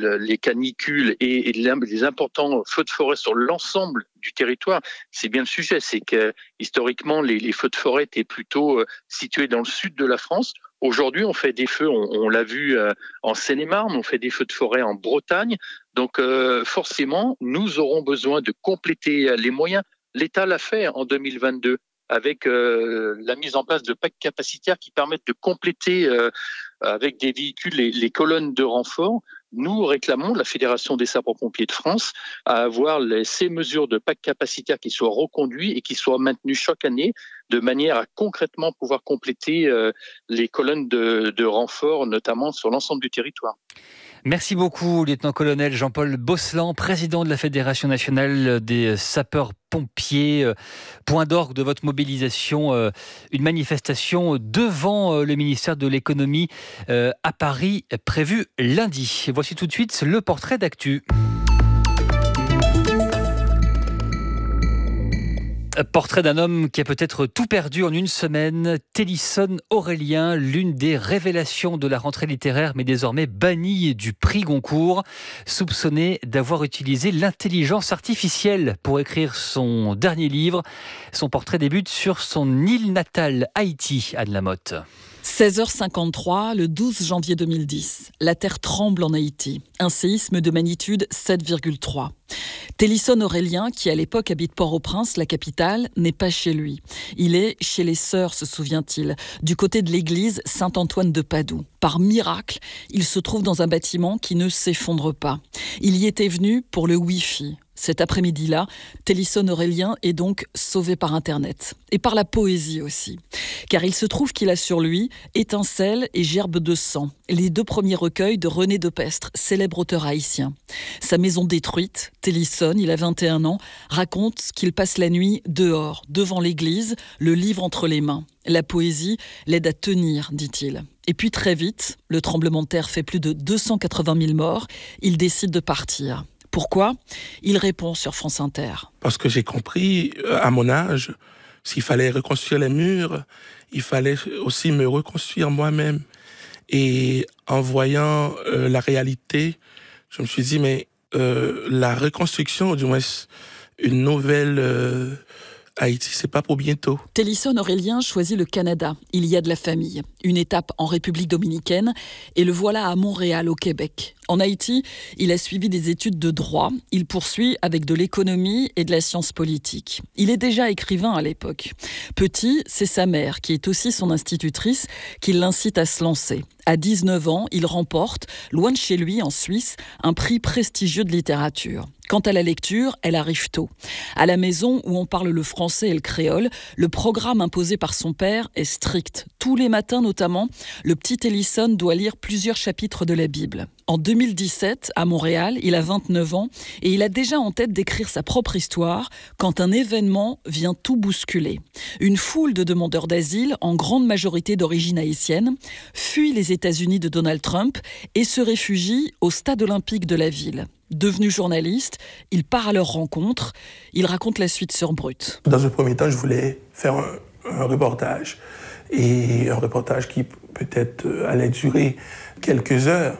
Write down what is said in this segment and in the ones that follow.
les canicules et les importants feux de forêt sur l'ensemble du territoire, c'est bien le sujet. C'est que historiquement, les feux de forêt étaient plutôt situés dans le sud de la France. Aujourd'hui, on fait des feux, on l'a vu en Seine-et-Marne, on fait des feux de forêt en Bretagne. Donc forcément, nous aurons besoin de compléter les moyens. L'État l'a fait en 2022 avec la mise en place de packs capacitaires qui permettent de compléter avec des véhicules les colonnes de renfort. Nous réclamons, la Fédération des sapeurs-pompiers de France, à avoir ces mesures de packs capacitaires qui soient reconduits et qui soient maintenus chaque année de manière à concrètement pouvoir compléter les colonnes de renfort, notamment sur l'ensemble du territoire. Merci beaucoup, lieutenant-colonel Jean-Paul Bosselan, président de la Fédération nationale des sapeurs-pompiers. Point d'orgue de votre mobilisation, une manifestation devant le ministère de l'économie à Paris, prévue lundi. Voici tout de suite le portrait d'actu. Portrait d'un homme qui a peut-être tout perdu en une semaine. Télisson Aurélien, l'une des révélations de la rentrée littéraire, mais désormais banni du prix Goncourt, soupçonné d'avoir utilisé l'intelligence artificielle pour écrire son dernier livre. Son portrait débute sur son île natale, Haïti, Anne Lamotte. 16h53, le 12 janvier 2010. La terre tremble en Haïti. Un séisme de magnitude 7,3. Télisson Aurélien, qui à l'époque habite Port-au-Prince, la capitale, n'est pas chez lui. Il est chez les sœurs, se souvient-il, du côté de l'église Saint-Antoine de Padoue. Par miracle, il se trouve dans un bâtiment qui ne s'effondre pas. Il y était venu pour le Wi-Fi. Cet après-midi-là, Télisson Aurélien est donc sauvé par Internet. Et par la poésie aussi. Car il se trouve qu'il a sur lui Étincelle et Gerbe de sang, les deux premiers recueils de René Depestre, célèbre auteur haïtien. Sa maison détruite, Télisson, il a 21 ans, raconte qu'il passe la nuit dehors, devant l'église, le livre entre les mains. La poésie l'aide à tenir, dit-il. Et puis très vite, le tremblement de terre fait plus de 280 000 morts, il décide de partir. Pourquoi ? Il répond sur France Inter. Parce que j'ai compris, à mon âge, s'il fallait reconstruire les murs, il fallait aussi me reconstruire moi-même. Et en voyant la réalité, je me suis dit, mais la reconstruction, ou du moins une nouvelle Haïti, c'est pas pour bientôt. Télisson Aurélien choisit le Canada. Il y a de la famille. Une étape en République dominicaine et le voilà à Montréal, au Québec. En Haïti, il a suivi des études de droit. Il poursuit avec de l'économie et de la science politique. Il est déjà écrivain à l'époque. Petit, c'est sa mère, qui est aussi son institutrice, qui l'incite à se lancer. À 19 ans, il remporte, loin de chez lui, en Suisse, un prix prestigieux de littérature. Quant à la lecture, elle arrive tôt. À la maison, où on parle le français et le créole, le programme imposé par son père est strict. Tous les matins notamment, le petit Télisson doit lire plusieurs chapitres de la Bible. En 2017, à Montréal, il a 29 ans et il a déjà en tête d'écrire sa propre histoire quand un événement vient tout bousculer. Une foule de demandeurs d'asile, en grande majorité d'origine haïtienne, fuit les États-Unis de Donald Trump et se réfugie au stade olympique de la ville. Devenu journaliste, il part à leur rencontre. Il raconte la suite sur Brut. Dans un premier temps, je voulais faire un reportage. Et un reportage qui peut-être allait durer quelques heures.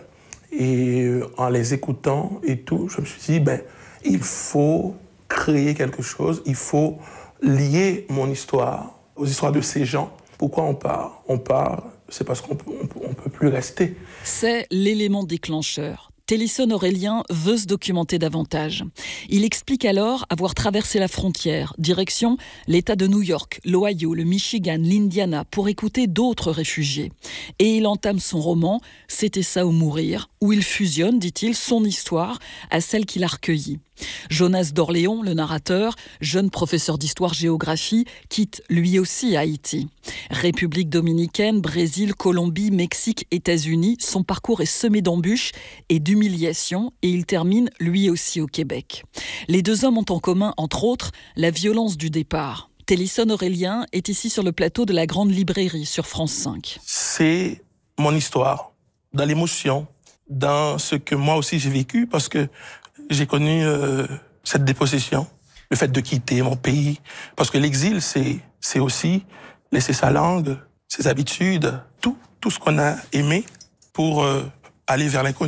Et en les écoutant et tout, je me suis dit, il faut créer quelque chose. Il faut lier mon histoire aux histoires de ces gens. Pourquoi on part ? On part, c'est parce qu'on peut plus rester. C'est l'élément déclencheur. Télisson Aurélien veut se documenter davantage. Il explique alors avoir traversé la frontière, direction l'État de New York, l'Ohio, le Michigan, l'Indiana, pour écouter d'autres réfugiés. Et il entame son roman « C'était ça ou mourir », où il fusionne, dit-il, son histoire à celle qu'il a recueillie. Jonas d'Orléans, le narrateur, jeune professeur d'histoire-géographie, quitte lui aussi Haïti. République dominicaine, Brésil, Colombie, Mexique, États-Unis, son parcours est semé d'embûches et d'humiliations et il termine lui aussi au Québec. Les deux hommes ont en commun, entre autres, la violence du départ. Télisson Aurélien est ici sur le plateau de la Grande Librairie sur France 5. C'est mon histoire, dans l'émotion, dans ce que moi aussi j'ai vécu, parce que j'ai connu cette dépossession, le fait de quitter mon pays. Parce que l'exil, c'est aussi laisser sa langue, ses habitudes, tout ce qu'on a aimé pour aller vers l'inconnu.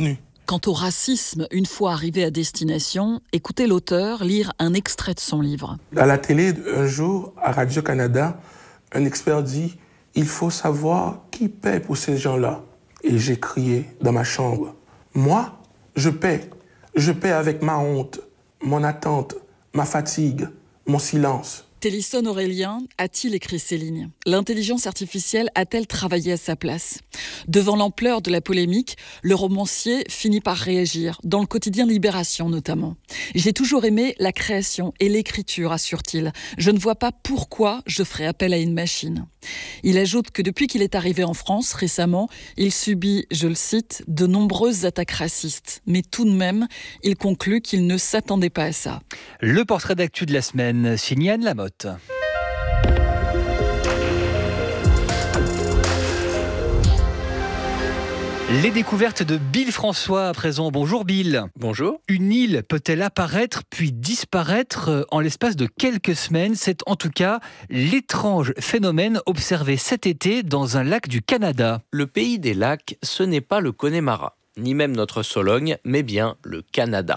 Quant au racisme, une fois arrivé à destination, écoutez l'auteur lire un extrait de son livre. À la télé, un jour, à Radio-Canada, un expert dit « Il faut savoir qui paie pour ces gens-là ». Et j'ai crié dans ma chambre « Moi, je paie. Je paie avec ma honte, mon attente, ma fatigue, mon silence. » Télisson Aurélien a-t-il écrit ces lignes ? L'intelligence artificielle a-t-elle travaillé à sa place ? Devant l'ampleur de la polémique, le romancier finit par réagir, dans le quotidien Libération notamment. « J'ai toujours aimé la création et l'écriture, assure-t-il. Je ne vois pas pourquoi je ferais appel à une machine. » Il ajoute que depuis qu'il est arrivé en France récemment, il subit, je le cite, de nombreuses attaques racistes. Mais tout de même, il conclut qu'il ne s'attendait pas à ça. Le portrait d'actu de la semaine, signé Anne Lamotte. Les découvertes de Bill François à présent. Bonjour Bill. Bonjour. Une île peut-elle apparaître puis disparaître en l'espace de quelques semaines ? C'est en tout cas l'étrange phénomène observé cet été dans un lac du Canada. Le pays des lacs, ce n'est pas le Connemara, ni même notre Sologne, mais bien le Canada.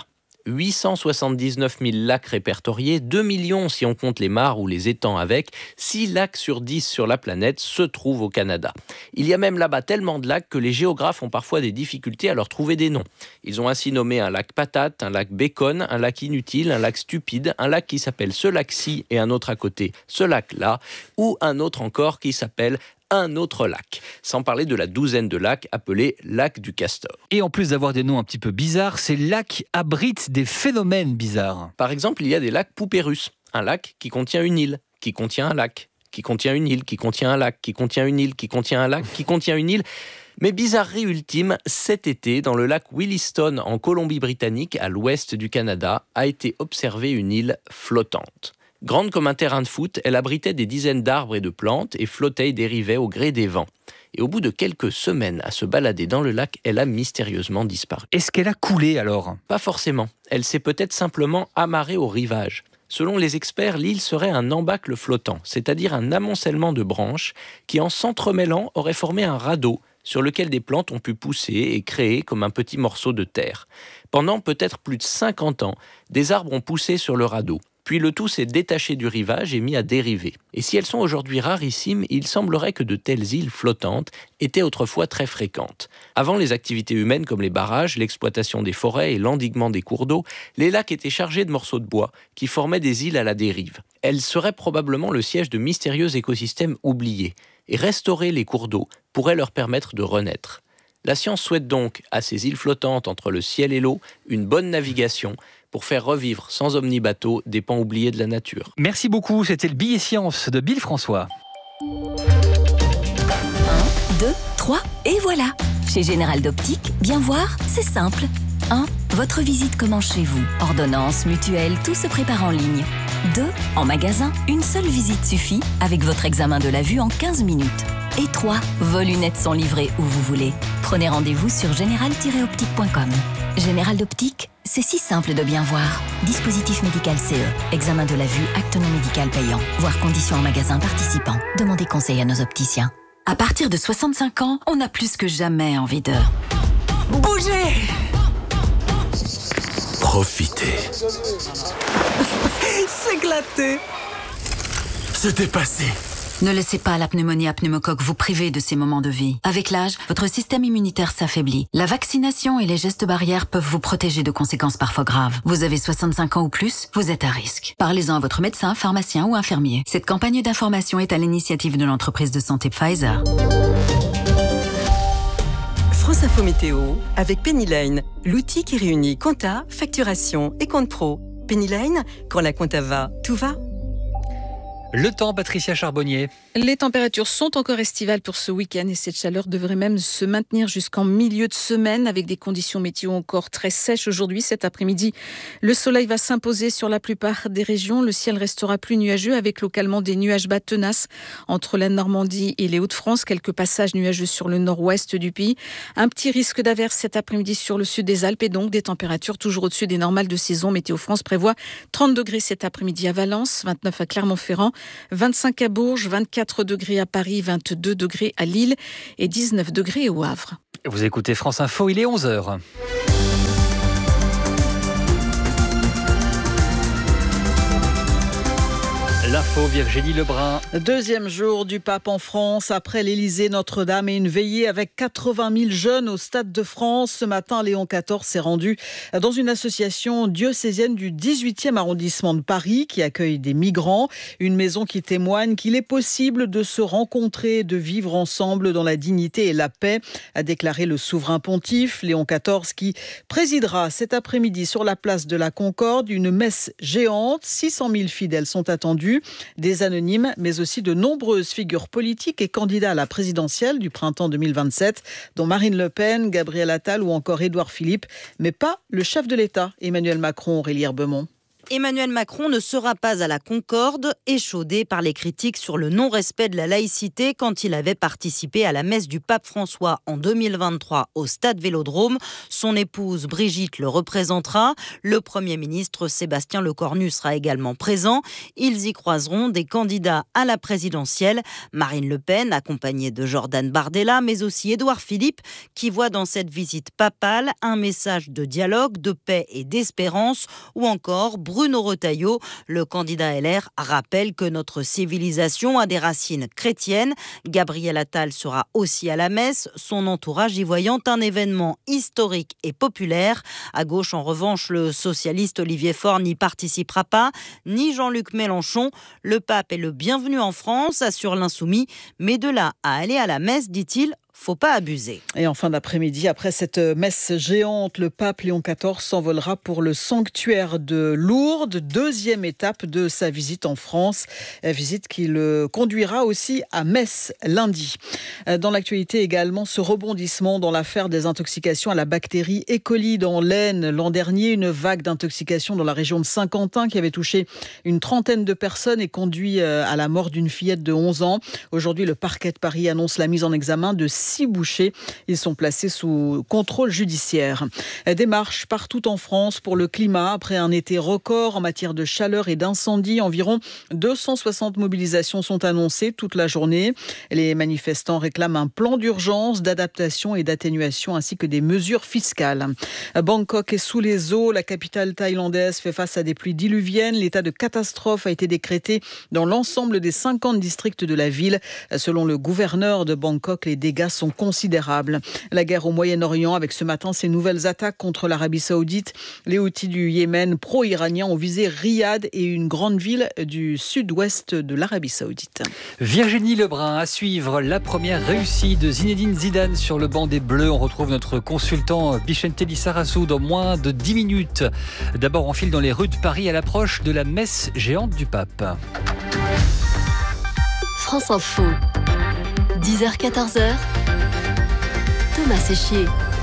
879 000 lacs répertoriés, 2 millions si on compte les mares ou les étangs avec, 6 lacs sur 10 sur la planète se trouvent au Canada. Il y a même là-bas tellement de lacs que les géographes ont parfois des difficultés à leur trouver des noms. Ils ont ainsi nommé un lac patate, un lac bacon, un lac inutile, un lac stupide, un lac qui s'appelle ce lac-ci et un autre à côté, ce lac-là, ou un autre encore qui s'appelle un autre lac, sans parler de la douzaine de lacs appelés lacs du Castor. Et en plus d'avoir des noms un petit peu bizarres, ces lacs abritent des phénomènes bizarres. Par exemple, il y a des lacs poupées russes, un lac qui contient une île, qui contient un lac, qui contient une île, qui contient un lac, qui contient une île, qui contient un lac, qui contient une île. Mais bizarrerie ultime, cet été, dans le lac Williston, en Colombie-Britannique, à l'ouest du Canada, a été observée une île flottante. Grande comme un terrain de foot, elle abritait des dizaines d'arbres et de plantes et flottait et dérivait au gré des vents. Et au bout de quelques semaines à se balader dans le lac, elle a mystérieusement disparu. Est-ce qu'elle a coulé alors ? Pas forcément. Elle s'est peut-être simplement amarrée au rivage. Selon les experts, l'île serait un embâcle flottant, c'est-à-dire un amoncellement de branches qui, en s'entremêlant, aurait formé un radeau sur lequel des plantes ont pu pousser et créer comme un petit morceau de terre. Pendant peut-être plus de 50 ans, des arbres ont poussé sur le radeau. Puis le tout s'est détaché du rivage et mis à dériver. Et si elles sont aujourd'hui rarissimes, il semblerait que de telles îles flottantes étaient autrefois très fréquentes. Avant les activités humaines comme les barrages, l'exploitation des forêts et l'endiguement des cours d'eau, les lacs étaient chargés de morceaux de bois qui formaient des îles à la dérive. Elles seraient probablement le siège de mystérieux écosystèmes oubliés. Et restaurer les cours d'eau pourrait leur permettre de renaître. La science souhaite donc à ces îles flottantes entre le ciel et l'eau une bonne navigation pour faire revivre sans omnibateau des pans oubliés de la nature. Merci beaucoup, c'était le Billet Science de Bill François. 1, 2, 3, et voilà. Chez Général d'Optique, bien voir, c'est simple. 1. Votre visite commence chez vous. Ordonnance, mutuelle, tout se prépare en ligne. 2. En magasin, une seule visite suffit avec votre examen de la vue en 15 minutes. Et 3. Vos lunettes sont livrées où vous voulez. Prenez rendez-vous sur général-optique.com. Général d'Optique, c'est si simple de bien voir. Dispositif médical CE. Examen de la vue, acte non médical payant. Voir conditions en magasin participant. Demandez conseil à nos opticiens. À partir de 65 ans, on a plus que jamais envie de bouger. Profitez. S'éclater. Se dépasser. Ne laissez pas la pneumonie à pneumocoque vous priver de ces moments de vie. Avec l'âge, votre système immunitaire s'affaiblit. La vaccination et les gestes barrières peuvent vous protéger de conséquences parfois graves. Vous avez 65 ans ou plus, vous êtes à risque. Parlez-en à votre médecin, pharmacien ou infirmier. Cette campagne d'information est à l'initiative de l'entreprise de santé Pfizer. France Info Météo avec Pennyline, l'outil qui réunit compta, facturation et compte pro. Pennyline, quand la compta va, tout va. Le temps, Patricia Charbonnier. Les températures sont encore estivales pour ce week-end et cette chaleur devrait même se maintenir jusqu'en milieu de semaine avec des conditions météo encore très sèches aujourd'hui. Cet après-midi, le soleil va s'imposer sur la plupart des régions. Le ciel restera plus nuageux avec localement des nuages bas tenaces entre la Normandie et les Hauts-de-France. Quelques passages nuageux sur le nord-ouest du pays. Un petit risque d'averse cet après-midi sur le sud des Alpes et donc des températures toujours au-dessus des normales de saison. Météo France prévoit 30 degrés cet après-midi à Valence, 29 à Clermont-Ferrand, 25 à Bourges, 24 degrés à Paris, 22 degrés à Lille et 19 degrés au Havre. Vous écoutez France Info, il est 11h. L'info, Virginie Lebrun. Deuxième jour du pape en France, après l'Élysée, Notre-Dame et une veillée avec 80 000 jeunes au Stade de France. Ce matin, Léon XIV s'est rendu dans une association diocésaine du 18e arrondissement de Paris qui accueille des migrants. Une maison qui témoigne qu'il est possible de se rencontrer, de vivre ensemble dans la dignité et la paix, a déclaré le souverain pontife. Léon XIV qui présidera cet après-midi sur la place de la Concorde une messe géante. 600 000 fidèles sont attendus. Des anonymes, mais aussi de nombreuses figures politiques et candidats à la présidentielle du printemps 2027, dont Marine Le Pen, Gabriel Attal ou encore Édouard Philippe, mais pas le chef de l'État, Emmanuel Macron, Aurélie Herbemont. Emmanuel Macron ne sera pas à la Concorde, échaudé par les critiques sur le non-respect de la laïcité quand il avait participé à la messe du pape François en 2023 au Stade Vélodrome. Son épouse Brigitte le représentera. Le Premier ministre Sébastien Lecornu sera également présent. Ils y croiseront des candidats à la présidentielle. Marine Le Pen, accompagnée de Jordan Bardella, mais aussi Édouard Philippe, qui voit dans cette visite papale un message de dialogue, de paix et d'espérance, ou encore Bruno Retailleau, le candidat LR, rappelle que notre civilisation a des racines chrétiennes. Gabriel Attal sera aussi à la messe, son entourage y voyant un événement historique et populaire. À gauche, en revanche, le socialiste Olivier Faure n'y participera pas, ni Jean-Luc Mélenchon. Le pape est le bienvenu en France, assure l'Insoumis, mais de là à aller à la messe, dit-il, faut pas abuser. Et en fin d'après-midi, après cette messe géante, le pape Léon XIV s'envolera pour le sanctuaire de Lourdes, deuxième étape de sa visite en France, visite qui le conduira aussi à Metz lundi. Dans l'actualité également, ce rebondissement dans l'affaire des intoxications à la bactérie E. coli dans l'Aisne l'an dernier, une vague d'intoxication dans la région de Saint-Quentin qui avait touché une trentaine de personnes et conduit à la mort d'une fillette de 11 ans. Aujourd'hui, le parquet de Paris annonce la mise en examen de 6 bouchers. Ils sont placés sous contrôle judiciaire. Des marches partout en France pour le climat. Après un été record en matière de chaleur et d'incendie, environ 260 mobilisations sont annoncées toute la journée. Les manifestants réclament un plan d'urgence, d'adaptation et d'atténuation ainsi que des mesures fiscales. Bangkok est sous les eaux. La capitale thaïlandaise fait face à des pluies diluviennes. L'état de catastrophe a été décrété dans l'ensemble des 50 districts de la ville. Selon le gouverneur de Bangkok, les dégâts sont considérables. La guerre au Moyen-Orient avec ce matin ces nouvelles attaques contre l'Arabie Saoudite. Les Houthis du Yémen pro-iraniens ont visé Riyad et une grande ville du sud-ouest de l'Arabie Saoudite. Virginie Lebrun, à suivre la première réussite de Zinedine Zidane sur le banc des Bleus. On retrouve notre consultant Bichente Lissarassou dans moins de 10 minutes. D'abord, on file dans les rues de Paris à l'approche de la messe géante du pape. France Info, 10h-14h, Thomas Séchier.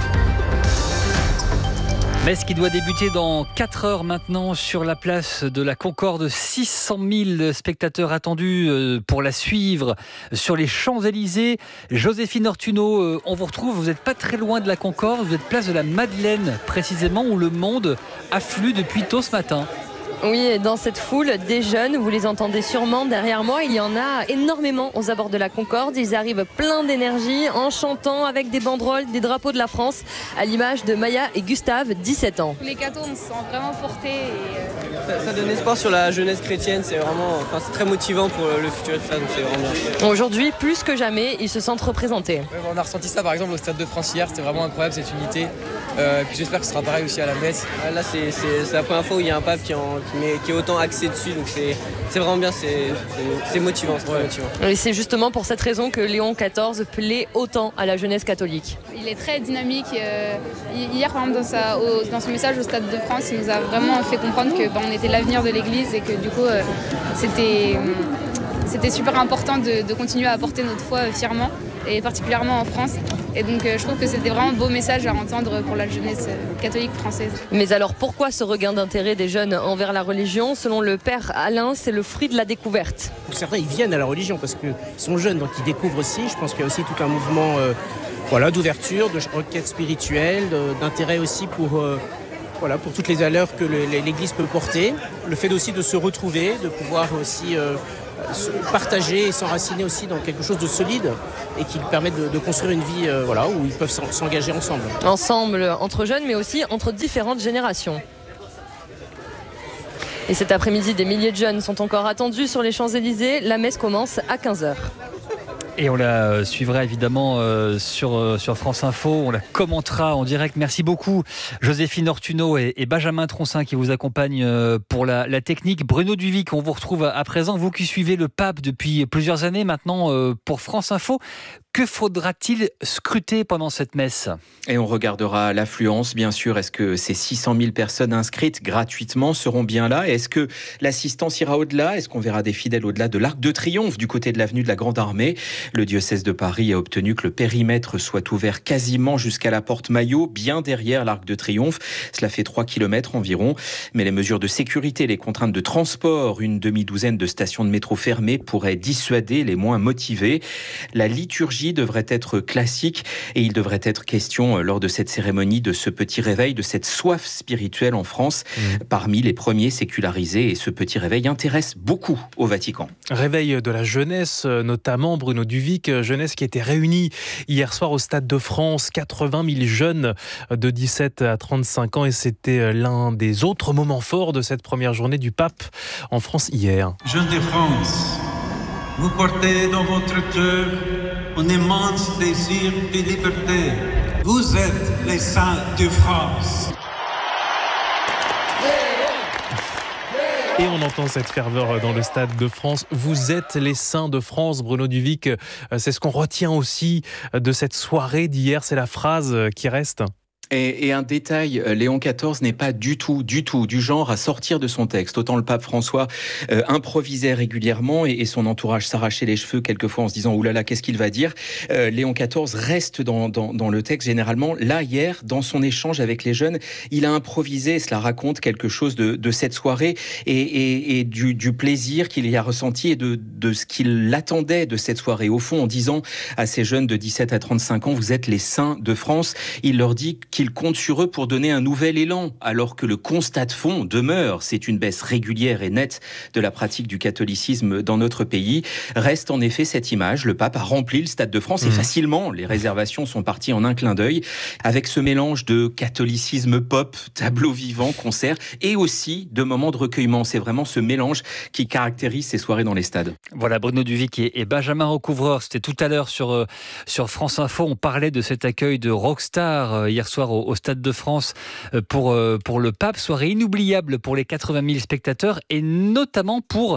Messe qui doit débuter dans 4 heures maintenant sur la place de la Concorde. 600 000 spectateurs attendus pour la suivre sur les Champs-Élysées. Joséphine Ortuno, on vous retrouve, vous n'êtes pas très loin de la Concorde, vous êtes place de la Madeleine précisément où le monde afflue depuis tôt ce matin. Oui, dans cette foule, des jeunes, vous les entendez sûrement derrière moi, il y en a énormément aux abords de la Concorde. Ils arrivent pleins d'énergie, en chantant avec des banderoles, des drapeaux de la France, à l'image de Maya et Gustave, 17 ans. Les cathos, on se sent vraiment portés. Ça donne espoir sur la jeunesse chrétienne, c'est très motivant pour le futur et tout ça, donc c'est vraiment bien. Aujourd'hui, plus que jamais, ils se sentent représentés. Ouais, on a ressenti ça par exemple au Stade de France hier, c'était vraiment incroyable cette unité. Puis j'espère que ce sera pareil aussi à la messe. Là, c'est la première fois où il y a un pape qui est autant axé dessus, donc c'est vraiment bien, c'est motivant, c'est très motivant. Et c'est justement pour cette raison que Léon XIV plaît autant à la jeunesse catholique. Il est très dynamique. Hier, par exemple, dans son message au Stade de France, il nous a vraiment fait comprendre qu'on était l'avenir de l'Église et que du coup, c'était super important de continuer à porter notre foi fièrement, et particulièrement en France. Et donc je trouve que c'était vraiment un beau message à entendre pour la jeunesse catholique française. Mais alors pourquoi ce regain d'intérêt des jeunes envers la religion? Selon le père Alain, c'est le fruit de la découverte. Pour certains, ils viennent à la religion parce qu'ils sont jeunes, donc ils découvrent aussi. Je pense qu'il y a aussi tout un mouvement d'ouverture, de requête spirituelle, d'intérêt aussi pour toutes les valeurs que l'Église peut porter. Le fait aussi de se retrouver, de pouvoir aussi partager et s'enraciner aussi dans quelque chose de solide et qui permettent de construire une vie où ils peuvent s'engager ensemble. Ensemble, entre jeunes, mais aussi entre différentes générations. Et cet après-midi, des milliers de jeunes sont encore attendus sur les Champs-Élysées. La messe commence à 15h. Et on la suivra évidemment sur France Info, on la commentera en direct. Merci beaucoup Joséphine Ortuno et Benjamin Troncin qui vous accompagnent pour la technique. Bruno Duvic, on vous retrouve à présent, vous qui suivez le pape depuis plusieurs années maintenant pour France Info. Que faudra-t-il scruter pendant cette messe ? Et on regardera l'affluence, bien sûr. Est-ce que ces 600 000 personnes inscrites gratuitement seront bien là ? Est-ce que l'assistance ira au-delà ? Est-ce qu'on verra des fidèles au-delà de l'Arc de Triomphe du côté de l'avenue de la Grande Armée ? Le diocèse de Paris a obtenu que le périmètre soit ouvert quasiment jusqu'à la porte Maillot, bien derrière l'Arc de Triomphe. Cela fait 3 km environ. Mais les mesures de sécurité, les contraintes de transport, une demi-douzaine de stations de métro fermées pourraient dissuader les moins motivés. La liturgie devrait être classique et il devrait être question lors de cette cérémonie de ce petit réveil, de cette soif spirituelle en France, parmi les premiers sécularisés. Et ce petit réveil intéresse beaucoup au Vatican. Réveil de la jeunesse, notamment Bruno Duvic, jeunesse qui était réunie hier soir au Stade de France, 80 000 jeunes de 17 à 35 ans et c'était l'un des autres moments forts de cette première journée du pape en France hier. Jeunes de France, vous portez dans votre cœur un immense désir de liberté. Vous êtes les saints de France. Et on entend cette ferveur dans le Stade de France. Vous êtes les saints de France, Bruno Duvic. C'est ce qu'on retient aussi de cette soirée d'hier. C'est la phrase qui reste. Et un détail, Léon XIV n'est pas du tout du genre à sortir de son texte. Autant le pape François improvisait régulièrement et son entourage s'arrachait les cheveux quelquefois en se disant « oulala, qu'est-ce qu'il va dire ?» Léon XIV reste dans le texte généralement. Là, hier, dans son échange avec les jeunes, il a improvisé, cela raconte quelque chose de cette soirée et du plaisir qu'il y a ressenti et de ce qu'il attendait de cette soirée. Au fond, en disant à ces jeunes de 17 à 35 ans « vous êtes les saints de France », il leur dit qu'il compte sur eux pour donner un nouvel élan, alors que le constat de fond demeure, c'est une baisse régulière et nette de la pratique du catholicisme dans notre pays. Reste en effet cette image, le pape a rempli le Stade de France et facilement, les réservations sont parties en un clin d'œil, avec ce mélange de catholicisme pop, tableau vivant, concert, et aussi de moments de recueillement. C'est vraiment ce mélange qui caractérise ces soirées dans les stades. Voilà, Bruno Duvic et Benjamin Recouvreur, c'était tout à l'heure sur France Info, on parlait de cet accueil de rockstar hier soir au Stade de France pour le pape. Soirée inoubliable pour les 80 000 spectateurs et notamment pour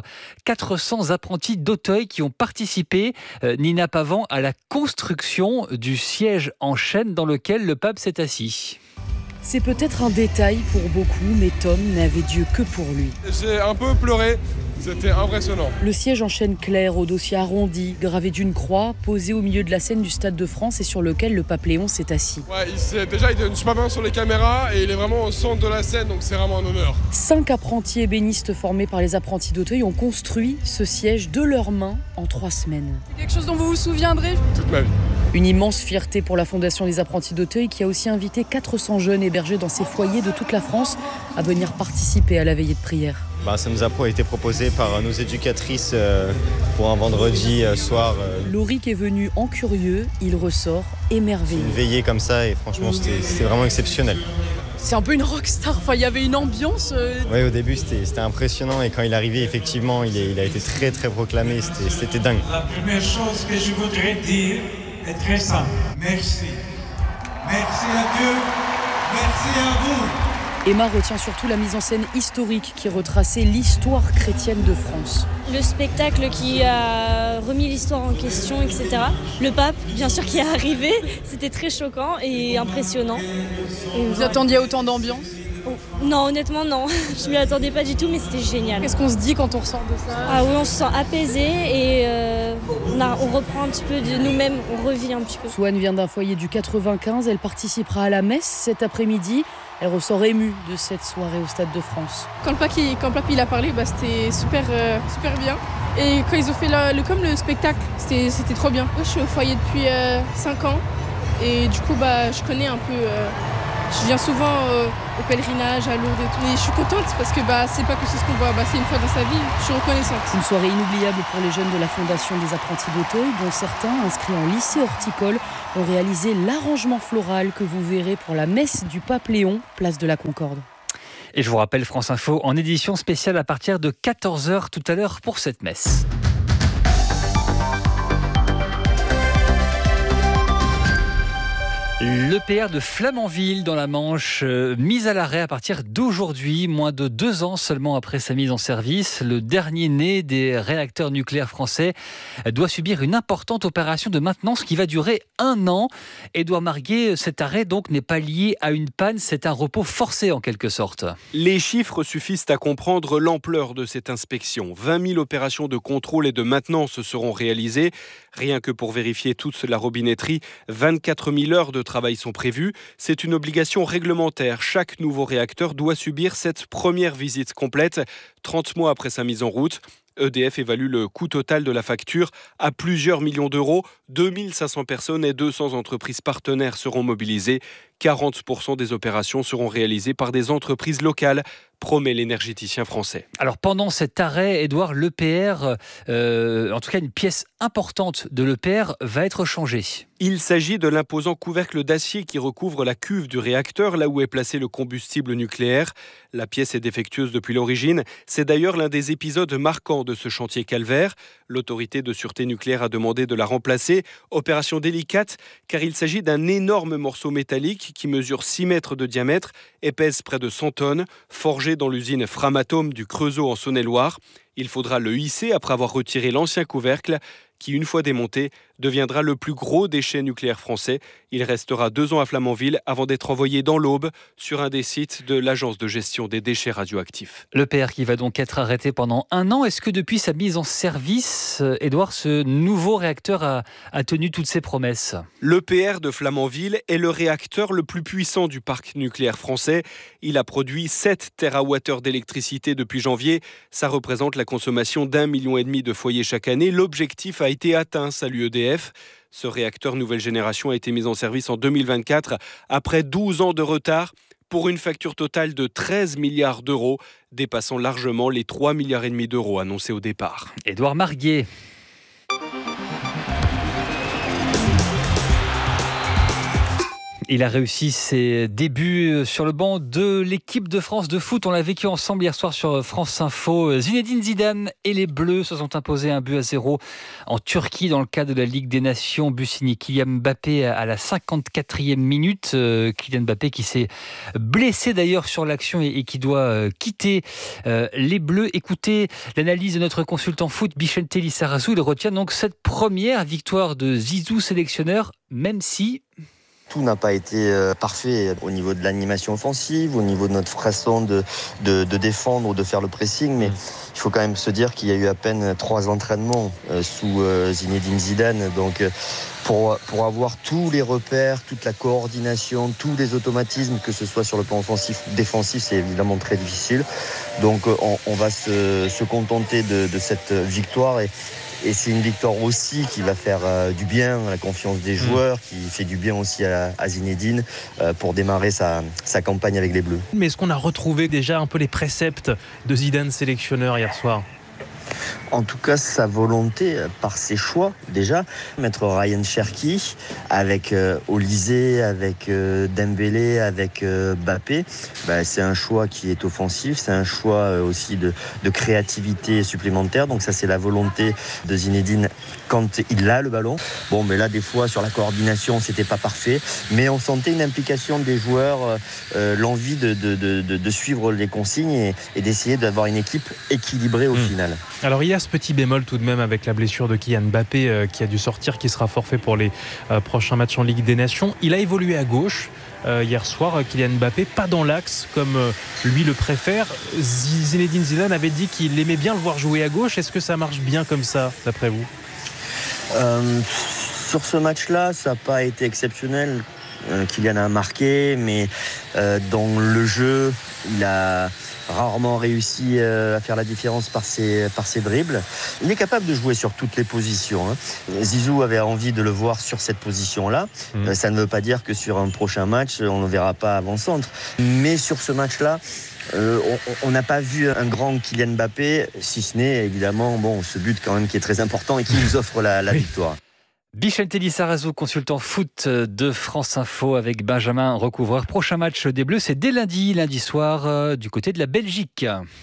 400 apprentis d'Auteuil qui ont participé, Nina Pavan, à la construction du siège en chêne dans lequel le pape s'est assis. C'est peut-être un détail pour beaucoup, mais Tom n'avait Dieu que pour lui. J'ai un peu pleuré, c'était impressionnant. Le siège en chêne clair, au dossier arrondi, gravé d'une croix, posé au milieu de la scène du Stade de France et sur lequel le pape Léon s'est assis. Ouais, il donne super bien sur les caméras et il est vraiment au centre de la scène, donc c'est vraiment un honneur. 5 apprentis ébénistes formés par les apprentis d'Auteuil ont construit ce siège de leurs mains en 3 semaines. Quelque chose dont vous vous souviendrez toute ma vie. Une immense fierté pour la Fondation des apprentis d'Auteuil qui a aussi invité 400 jeunes hébergés dans ses foyers de toute la France à venir participer à la veillée de prière. Ça nous a été proposé par nos éducatrices pour un vendredi soir. Lorik est venu en curieux, il ressort émerveillé. Une veillée comme ça et franchement c'était vraiment exceptionnel. C'est un peu une rockstar, il y avait une ambiance. Oui, au début c'était impressionnant et quand il est arrivé effectivement il a été très très proclamé, c'était dingue. La première chose que je voudrais dire est très simple. Merci. Merci à Dieu, merci à vous. Emma retient surtout la mise en scène historique qui retraçait l'histoire chrétienne de France. Le spectacle qui a remis l'histoire en question, etc. Le pape, bien sûr, qui est arrivé, c'était très choquant et impressionnant. Et vous attendiez autant d'ambiance ? Non, honnêtement, non. Je m'y attendais pas du tout, mais c'était génial. Qu'est-ce qu'on se dit quand on ressort de ça ? Ah oui, on se sent apaisé et on reprend un petit peu de nous-mêmes, on revit un petit peu. Swan vient d'un foyer du 95, elle participera à la messe cet après-midi. Elle ressort émue de cette soirée au Stade de France. Quand le pape il a parlé, c'était super bien. Et quand ils ont fait le spectacle, c'était trop bien. Moi, je suis au foyer depuis 5 ans et du coup, je connais un peu. Je viens souvent au pèlerinage, à Lourdes et tout. Mais je suis contente parce que c'est pas quelque chose qu'on voit, c'est une fois dans sa vie. Je suis reconnaissante. Une soirée inoubliable pour les jeunes de la Fondation des apprentis d'Auteuil, dont certains, inscrits en lycée horticole, ont réalisé l'arrangement floral que vous verrez pour la messe du pape Léon, place de la Concorde. Et je vous rappelle France Info en édition spéciale à partir de 14h tout à l'heure pour cette messe. L'EPR de Flamanville dans la Manche, mise à l'arrêt à partir d'aujourd'hui, moins de 2 ans seulement après sa mise en service. Le dernier né des réacteurs nucléaires français doit subir une importante opération de maintenance qui va durer 1 an. Édouard Marguet, cet arrêt donc n'est pas lié à une panne, c'est un repos forcé en quelque sorte. Les chiffres suffisent à comprendre l'ampleur de cette inspection. 20 000 opérations de contrôle et de maintenance seront réalisées. Rien que pour vérifier toute la robinetterie, 24 000 heures de travail sont prévues. C'est une obligation réglementaire. Chaque nouveau réacteur doit subir cette première visite complète, 30 mois après sa mise en route. EDF évalue le coût total de la facture à plusieurs millions d'euros. 2500 personnes et 200 entreprises partenaires seront mobilisées. 40% des opérations seront réalisées par des entreprises locales, promet l'énergéticien français. Alors pendant cet arrêt, Édouard, l'EPR, en tout cas une pièce importante de l'EPR, va être changée. Il s'agit de l'imposant couvercle d'acier qui recouvre la cuve du réacteur, là où est placé le combustible nucléaire. La pièce est défectueuse depuis l'origine. C'est d'ailleurs l'un des épisodes marquants de ce chantier calvaire. L'autorité de sûreté nucléaire a demandé de la remplacer. Opération délicate, car il s'agit d'un énorme morceau métallique qui mesure 6 mètres de diamètre et pèse près de 100 tonnes, forgé dans l'usine Framatome du Creusot en Saône-et-Loire. Il faudra le hisser après avoir retiré l'ancien couvercle qui, une fois démonté, deviendra le plus gros déchet nucléaire français. Il restera 2 ans à Flamanville avant d'être envoyé dans l'Aube sur un des sites de l'Agence de gestion des déchets radioactifs. L'EPR qui va donc être arrêté pendant 1 an. Est-ce que depuis sa mise en service, Édouard, ce nouveau réacteur a tenu toutes ses promesses ? L'EPR de Flamanville est le réacteur le plus puissant du parc nucléaire français. Il a produit 7 TWh d'électricité depuis janvier. Ça représente la consommation d'1,5 million de foyers chaque année. L'objectif a été atteint, salue EDF. Ce réacteur nouvelle génération a été mis en service en 2024 après 12 ans de retard pour une facture totale de 13 milliards d'euros, dépassant largement les 3,5 milliards d'euros annoncés au départ. Édouard Marguet. Il a réussi ses débuts sur le banc de l'équipe de France de foot. On l'a vécu ensemble hier soir sur France Info. Zinedine Zidane et les Bleus se sont imposés 1-0 en Turquie dans le cadre de la Ligue des Nations. But signé Kylian Mbappé à la 54e minute. Kylian Mbappé qui s'est blessé d'ailleurs sur l'action et qui doit quitter les Bleus. Écoutez l'analyse de notre consultant foot, Bichente Lissarazu. Il retient donc cette première victoire de Zizou sélectionneur, même si... Tout n'a pas été parfait au niveau de l'animation offensive, au niveau de notre façon de défendre ou de faire le pressing, mais il faut quand même se dire qu'il y a eu à peine 3 entraînements sous Zinedine Zidane. Donc pour avoir tous les repères, toute la coordination, tous les automatismes, que ce soit sur le plan offensif ou défensif, c'est évidemment très difficile. Donc on va se contenter de cette victoire et c'est une victoire aussi qui va faire du bien à la confiance des joueurs, qui fait du bien aussi à Zinedine pour démarrer sa campagne avec les Bleus. Mais est-ce qu'on a retrouvé déjà un peu les préceptes de Zidane sélectionneur hier soir ? En tout cas, sa volonté, par ses choix, déjà, mettre Ryan Cherki avec Olysée, avec Dembélé, avec Mbappé, c'est un choix qui est offensif, c'est un choix aussi de créativité supplémentaire. Donc ça, c'est la volonté de Zinedine quand il a le ballon. Bon, mais là, des fois, sur la coordination, c'était pas parfait, mais on sentait une implication des joueurs, l'envie de suivre les consignes et d'essayer d'avoir une équipe équilibrée au final. Alors il y a ce petit bémol tout de même avec la blessure de Kylian Mbappé qui a dû sortir, qui sera forfait pour les prochains matchs en Ligue des Nations. Il a évolué à gauche hier soir, Kylian Mbappé, pas dans l'axe comme lui le préfère. Zinedine Zidane avait dit qu'il aimait bien le voir jouer à gauche. Est-ce que ça marche bien comme ça, d'après vous ? Sur ce match-là, ça n'a pas été exceptionnel. Kylian a marqué, mais dans le jeu, il a rarement réussi à faire la différence par ses dribbles. Il est capable de jouer sur toutes les positions. Zizou avait envie de le voir sur cette position-là. Ça ne veut pas dire que sur un prochain match, on ne verra pas avant-centre. Mais sur ce match-là, on n'a pas vu un grand Kylian Mbappé, si ce n'est évidemment ce but quand même qui est très important et qui nous offre la victoire. Bichel Teddy-Sarrazou, consultant foot de France Info avec Benjamin Recouvreur. Prochain match des Bleus, c'est dès lundi soir du côté de la Belgique.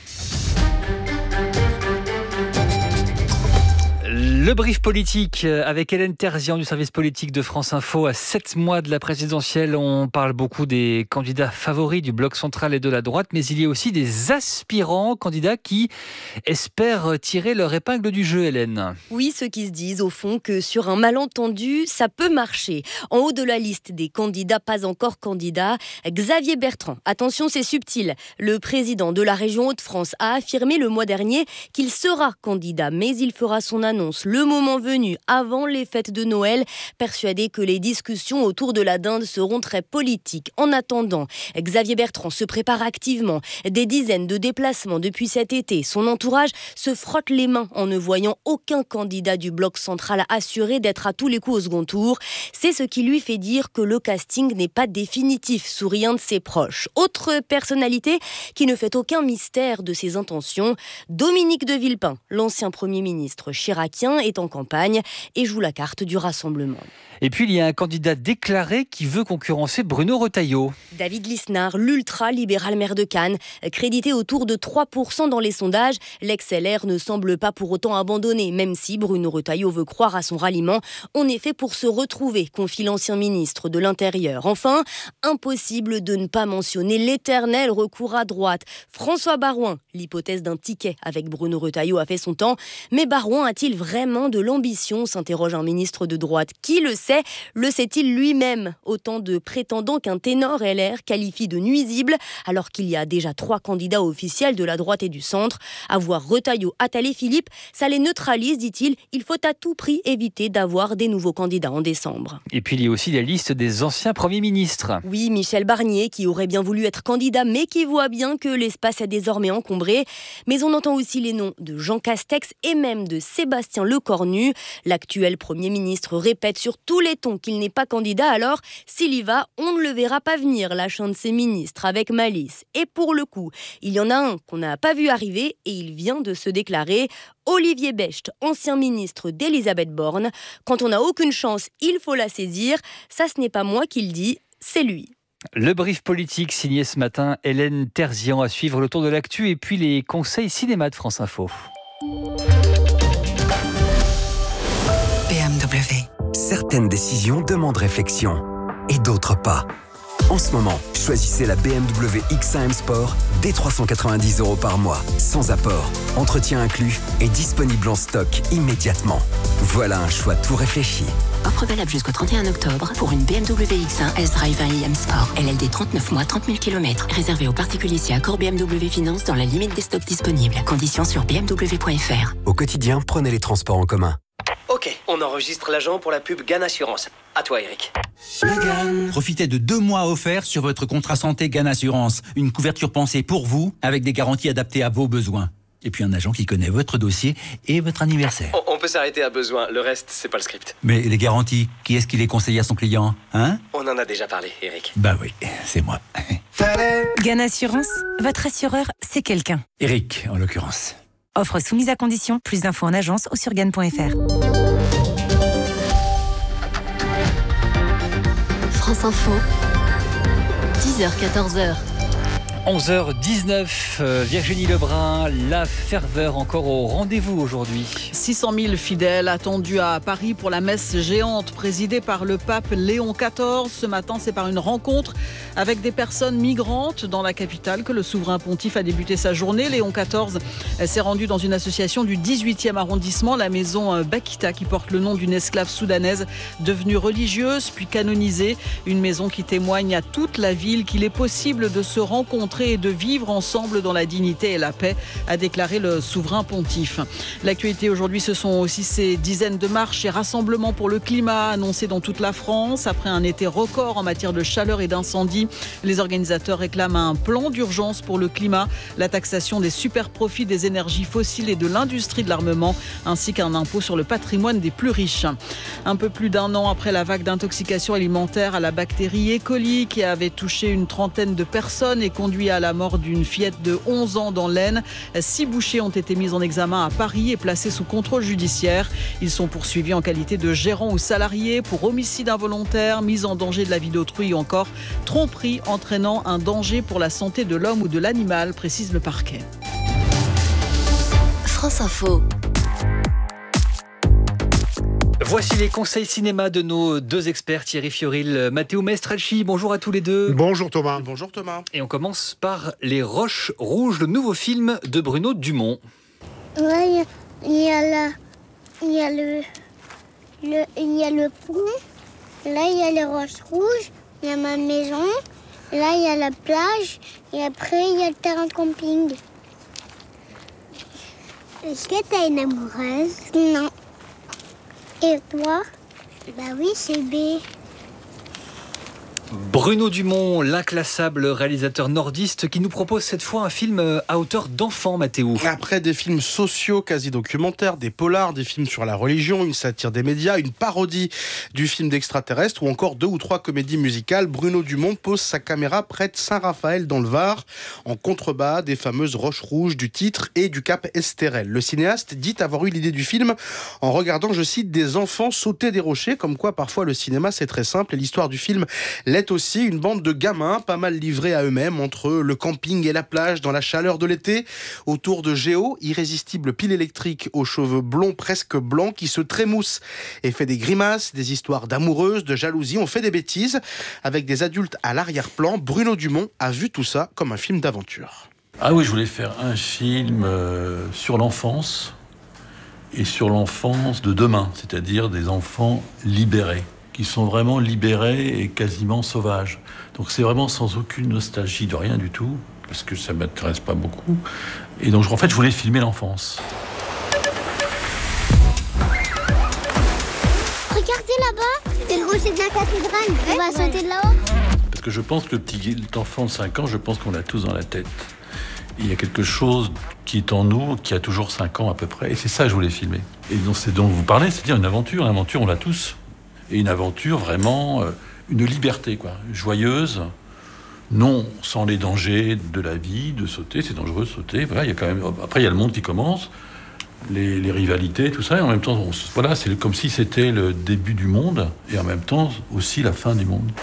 Le brief politique avec Hélène Terzian du service politique de France Info. À 7 mois de la présidentielle, on parle beaucoup des candidats favoris du bloc central et de la droite, mais il y a aussi des aspirants candidats qui espèrent tirer leur épingle du jeu, Hélène. Oui, ceux qui se disent au fond que sur un malentendu, ça peut marcher. En haut de la liste des candidats pas encore candidats, Xavier Bertrand. Attention, c'est subtil. Le président de la région Hauts-de-France a affirmé le mois dernier qu'il sera candidat, mais il fera son annonce le moment venu, avant les fêtes de Noël, persuadé que les discussions autour de la dinde seront très politiques. En attendant, Xavier Bertrand se prépare activement. Des dizaines de déplacements depuis cet été. Son entourage se frotte les mains en ne voyant aucun candidat du bloc central assuré d'être à tous les coups au second tour. C'est ce qui lui fait dire que le casting n'est pas définitif, sourit un de ses proches. Autre personnalité qui ne fait aucun mystère de ses intentions, Dominique de Villepin, l'ancien Premier ministre chiracien, est en campagne et joue la carte du rassemblement. Et puis il y a un candidat déclaré qui veut concurrencer Bruno Retailleau. David Lisnard, l'ultra-libéral maire de Cannes, crédité autour de 3% dans les sondages, l'ex-LR ne semble pas pour autant abandonné, même si Bruno Retailleau veut croire à son ralliement. On est fait pour se retrouver, confie l'ancien ministre de l'Intérieur. Enfin, impossible de ne pas mentionner l'éternel recours à droite. François Baroin, l'hypothèse d'un ticket avec Bruno Retailleau a fait son temps, mais Baroin a-t-il vraiment de l'ambition, s'interroge un ministre de droite. Qui le sait? Le sait-il lui-même? Autant de prétendants qu'un ténor LR qualifie de nuisible, alors qu'il y a déjà 3 candidats officiels de la droite et du centre. Avoir Retailleau, Attal et Philippe, ça les neutralise, dit-il. Il faut à tout prix éviter d'avoir des nouveaux candidats en décembre. Et puis il y a aussi la liste des anciens premiers ministres. Oui, Michel Barnier, qui aurait bien voulu être candidat, mais qui voit bien que l'espace est désormais encombré. Mais on entend aussi les noms de Jean Castex et même de Sébastien Lecornu. L'actuel Premier ministre répète sur tous les tons qu'il n'est pas candidat, alors s'il y va, on ne le verra pas venir, lâche un de ses ministres avec malice. Et pour le coup, il y en a un qu'on n'a pas vu arriver et il vient de se déclarer. Olivier Becht, ancien ministre d'Elisabeth Borne. Quand on n'a aucune chance, il faut la saisir. Ça, ce n'est pas moi qui le dis, c'est lui. Le brief politique signé ce matin Hélène Terzian, à suivre le tour de l'actu et puis les conseils cinéma de France Info. BMW. Certaines décisions demandent réflexion et d'autres pas. En ce moment, choisissez la BMW X1 M Sport dès 390 € par mois, sans apport, entretien inclus et disponible en stock immédiatement. Voilà un choix tout réfléchi. Offre valable jusqu'au 31 octobre pour une BMW X1 S-Drive 1 iM Sport. LLD 39 mois, 30 000 km. Réservé aux particuliers si accord BMW Finance dans la limite des stocks disponibles. Conditions sur bmw.fr. Au quotidien, prenez les transports en commun. Ok, on enregistre l'agent pour la pub GAN Assurance. À toi, Eric. Profitez de 2 mois offerts sur votre contrat santé GAN Assurance. Une couverture pensée pour vous, avec des garanties adaptées à vos besoins. Et puis un agent qui connaît votre dossier et votre anniversaire. On peut s'arrêter à besoin, le reste, c'est pas le script. Mais les garanties, qui est-ce qui les conseille à son client, hein? On en a déjà parlé, Eric. Bah oui, c'est moi. GAN Assurance, votre assureur, c'est quelqu'un. Eric, en l'occurrence. Offre soumise à condition. Plus d'infos en agence ou sur GAN.fr. France Info, 10h-14h. 11h19, Virginie Lebrun, la ferveur encore au rendez-vous aujourd'hui. 600 000 fidèles attendus à Paris pour la messe géante présidée par le pape Léon XIV. Ce matin, c'est par une rencontre avec des personnes migrantes dans la capitale que le souverain pontife a débuté sa journée. Léon XIV s'est rendu dans une association du 18e arrondissement, la maison Bakita, qui porte le nom d'une esclave soudanaise devenue religieuse puis canonisée. Une maison qui témoigne à toute la ville qu'il est possible de se rencontrer rencontrer et de vivre ensemble dans la dignité et la paix, a déclaré le souverain pontife. L'actualité aujourd'hui, ce sont aussi ces dizaines de marches et rassemblements pour le climat annoncés dans toute la France. Après un été record en matière de chaleur et d'incendie, les organisateurs réclament un plan d'urgence pour le climat, la taxation des super-profits des énergies fossiles et de l'industrie de l'armement, ainsi qu'un impôt sur le patrimoine des plus riches. Un peu plus d'un an après la vague d'intoxication alimentaire à la bactérie E. coli qui avait touché une trentaine de personnes et conduit à la mort d'une fillette de 11 ans dans l'Aisne, 6 bouchers ont été mis en examen à Paris et placés sous contrôle judiciaire. Ils sont poursuivis en qualité de gérants ou salariés pour homicide involontaire, mise en danger de la vie d'autrui ou encore tromperie entraînant un danger pour la santé de l'homme ou de l'animal, précise le parquet. France Info. Voici les conseils cinéma de nos deux experts, Thierry Fioril, Matteo Maestracci. Bonjour à tous les deux. Bonjour Thomas. Bonjour Thomas. Et on commence par Les Roches Rouges, le nouveau film de Bruno Dumont. Là, il y a le pont. Là, il y a les roches rouges. Il y a ma maison. Là, il y a la plage. Et après, il y a le terrain de camping. Est-ce que t'as une amoureuse? Non. Et toi? Bah oui, c'est B. Bruno Dumont, l'inclassable réalisateur nordiste qui nous propose cette fois un film à hauteur d'enfant, Mathéo. Après des films sociaux, quasi-documentaires, des polars, des films sur la religion, une satire des médias, une parodie du film d'extraterrestre ou encore 2 ou 3 comédies musicales, Bruno Dumont pose sa caméra près de Saint-Raphaël dans le Var, en contrebas des fameuses roches rouges du titre et du cap Estérel. Le cinéaste dit avoir eu l'idée du film en regardant, je cite, des enfants sauter des rochers, comme quoi parfois le cinéma c'est très simple et l'histoire du film l'est aussi, une bande de gamins pas mal livrés à eux-mêmes entre le camping et la plage dans la chaleur de l'été, autour de Géo, irrésistible pile électrique aux cheveux blonds presque blancs qui se trémousse et fait des grimaces, des histoires d'amoureuses, de jalousie, on fait des bêtises avec des adultes à l'arrière-plan. Bruno Dumont a vu tout ça comme un film d'aventure. Ah oui, je voulais faire un film sur l'enfance et sur l'enfance de demain, c'est-à-dire des enfants libérés, qui sont vraiment libérés et quasiment sauvages. Donc c'est vraiment sans aucune nostalgie de rien du tout, parce que ça ne m'intéresse pas beaucoup. Et donc en fait, je voulais filmer l'enfance. Regardez là-bas, c'est le rocher de la cathédrale. On va sauter de là-haut. Parce que je pense que le petit enfant de 5 ans, je pense qu'on l'a tous dans la tête. Il y a quelque chose qui est en nous, qui a toujours 5 ans à peu près. Et c'est ça que je voulais filmer. Et donc c'est dont vous parlez, c'est-à-dire une aventure. Une aventure, on l'a tous. Et une aventure vraiment, une liberté, quoi, joyeuse, non sans les dangers de la vie, de sauter, c'est dangereux de sauter. Voilà, il y a quand même, après, il y a le monde qui commence, les rivalités, tout ça, et en même temps, voilà, c'est comme si c'était le début du monde, et en même temps, aussi la fin du monde.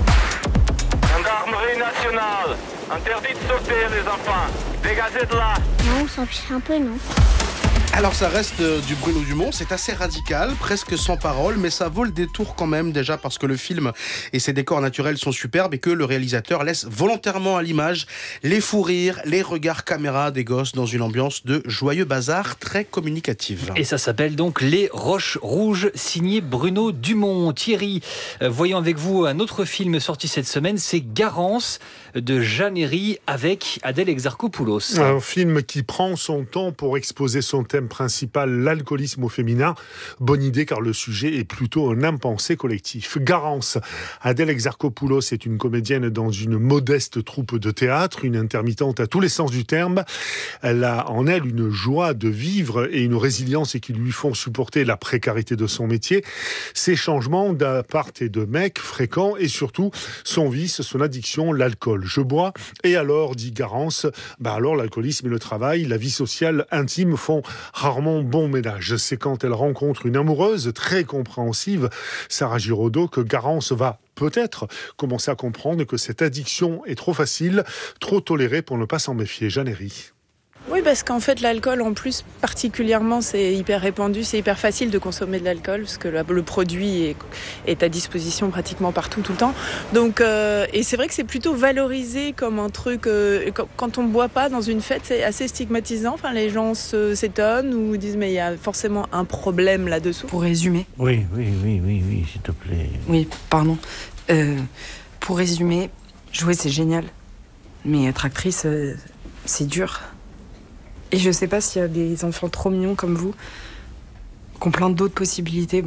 Gendarmerie nationale, interdit de sauter, les enfants, dégagez de là. Non, on s'en fiche un peu, non? Alors ça reste du Bruno Dumont, c'est assez radical, presque sans parole, mais ça vaut le détour quand même, déjà parce que le film et ses décors naturels sont superbes et que le réalisateur laisse volontairement à l'image les fous rires, les regards caméra des gosses dans une ambiance de joyeux bazar très communicative. Et ça s'appelle donc Les Roches Rouges, signé Bruno Dumont. Thierry, voyons avec vous un autre film sorti cette semaine, c'est Garance de Jeanne Herry avec Adèle Exarchopoulos. Un film qui prend son temps pour exposer son thème principal, l'alcoolisme au féminin. Bonne idée car le sujet est plutôt un impensé collectif. Garance. Adèle Exarchopoulos est une comédienne dans une modeste troupe de théâtre, une intermittente à tous les sens du terme. Elle a en elle une joie de vivre et une résilience qui lui font supporter la précarité de son métier, ses changements d'appart et de mec fréquents et surtout son vice, son addiction, l'alcool. Je bois et alors, dit Garance, alors l'alcoolisme et le travail, la vie sociale intime font rarement bon ménage. C'est quand elle rencontre une amoureuse très compréhensive, Sarah Giraudot, que Garance va peut-être commencer à comprendre que cette addiction est trop facile, trop tolérée pour ne pas s'en méfier. Jeanne Herry. Oui, parce qu'en fait, l'alcool, en plus, particulièrement, c'est hyper répandu, c'est hyper facile de consommer de l'alcool, parce que le produit est à disposition pratiquement partout, tout le temps. Donc, et c'est vrai que c'est plutôt valorisé comme un truc, quand on ne boit pas dans une fête, c'est assez stigmatisant. Enfin, les gens s'étonnent ou disent, mais il y a forcément un problème là-dessous. Pour résumer. Oui, s'il te plaît. Oui, pardon. Pour résumer, jouer, c'est génial. Mais être actrice, c'est dur. Et je sais pas s'il y a des enfants trop mignons comme vous, qui ont plein d'autres possibilités,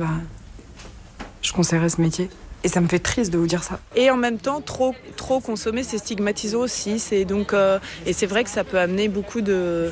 je conseillerais ce métier. Et ça me fait triste de vous dire ça. Et en même temps, trop consommer, c'est stigmatisant aussi. Et c'est vrai que ça peut amener beaucoup de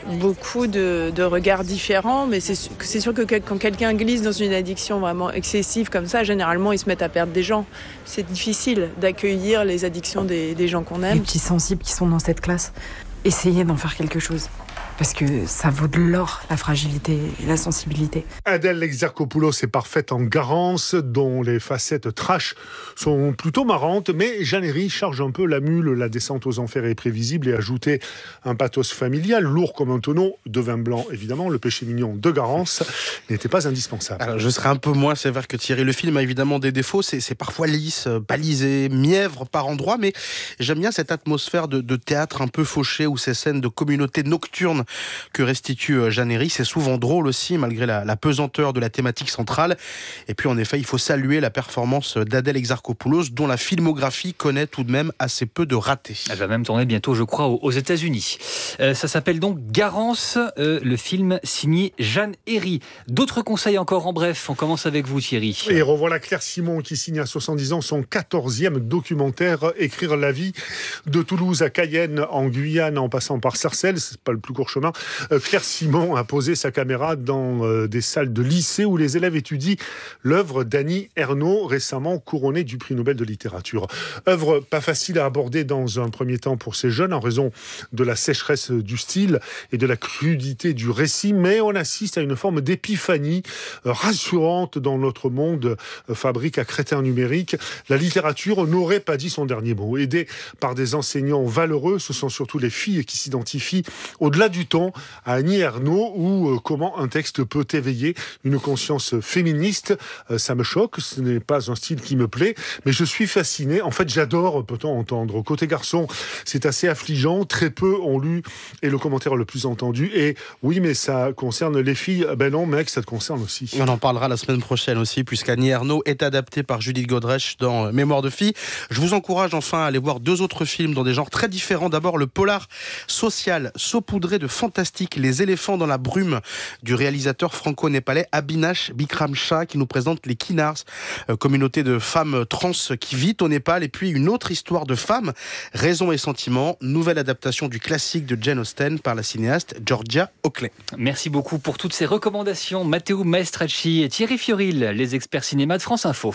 regards différents. Mais c'est sûr que quand quelqu'un glisse dans une addiction vraiment excessive comme ça, généralement, ils se mettent à perdre des gens. C'est difficile d'accueillir les addictions des gens qu'on aime. Les petits sensibles qui sont dans cette classe, essayez d'en faire quelque chose. Parce que ça vaut de l'or, la fragilité et la sensibilité. Adèle Exarchopoulos est parfaite en Garance, dont les facettes trash sont plutôt marrantes, mais Jeanne Herry charge un peu la mule, la descente aux enfers est prévisible et ajouter un pathos familial, lourd comme un tonneau de vin blanc, évidemment. Le péché mignon de Garance n'était pas indispensable. Alors, je serai un peu moins sévère que Thierry. Le film a évidemment des défauts, c'est parfois lisse, balisé, mièvre par endroits, mais j'aime bien cette atmosphère de théâtre un peu fauché, où ces scènes de communauté nocturne que restitue Jeanne Herry. C'est souvent drôle aussi, malgré la pesanteur de la thématique centrale. Et puis, en effet, il faut saluer la performance d'Adèle Exarchopoulos, dont la filmographie connaît tout de même assez peu de ratés. Elle va même tourner bientôt, je crois, aux États-Unis. Ça s'appelle donc Garance, le film signé Jeanne Herry. D'autres conseils encore en bref. On commence avec vous, Thierry. Et revoilà Claire Simon qui signe à 70 ans son 14e documentaire, Écrire la vie, de Toulouse à Cayenne, en Guyane, en passant par Sarcelles. C'est pas le plus court chemin. Claire Simon a posé sa caméra dans des salles de lycée où les élèves étudient l'œuvre d'Annie Ernaux, récemment couronnée du prix Nobel de littérature. Œuvre pas facile à aborder dans un premier temps pour ces jeunes en raison de la sécheresse du style et de la crudité du récit, mais on assiste à une forme d'épiphanie rassurante dans notre monde fabrique à crétin numérique. La littérature n'aurait pas dit son dernier mot. Aidée par des enseignants valeureux, ce sont surtout les filles qui s'identifient au-delà du temps à Annie Ernaux, ou comment un texte peut éveiller une conscience féministe. Ça me choque, ce n'est pas un style qui me plaît, mais je suis fasciné. En fait, j'adore, peut-on entendre. Côté garçon, c'est assez affligeant, très peu ont lu, et le commentaire le plus entendu est « Oui, mais ça concerne les filles ». Ben non, mec, ça te concerne aussi. On en parlera la semaine prochaine aussi, puisqu'Annie Ernaux est adaptée par Judith Godrèche dans Mémoire de fille. Je vous encourage enfin à aller voir 2 autres films dans des genres très différents. D'abord, le polar social saupoudré de fantastique, Les éléphants dans la brume, du réalisateur franco-népalais Abhinash Bikram Shah, qui nous présente les Kinars, communauté de femmes trans qui vit au Népal. Et puis une autre histoire de femmes, Raison et sentiment, nouvelle adaptation du classique de Jane Austen par la cinéaste Georgia Oakley. Merci beaucoup pour toutes ces recommandations. Matteo Maestracci et Thierry Fioril, les experts cinéma de France Info.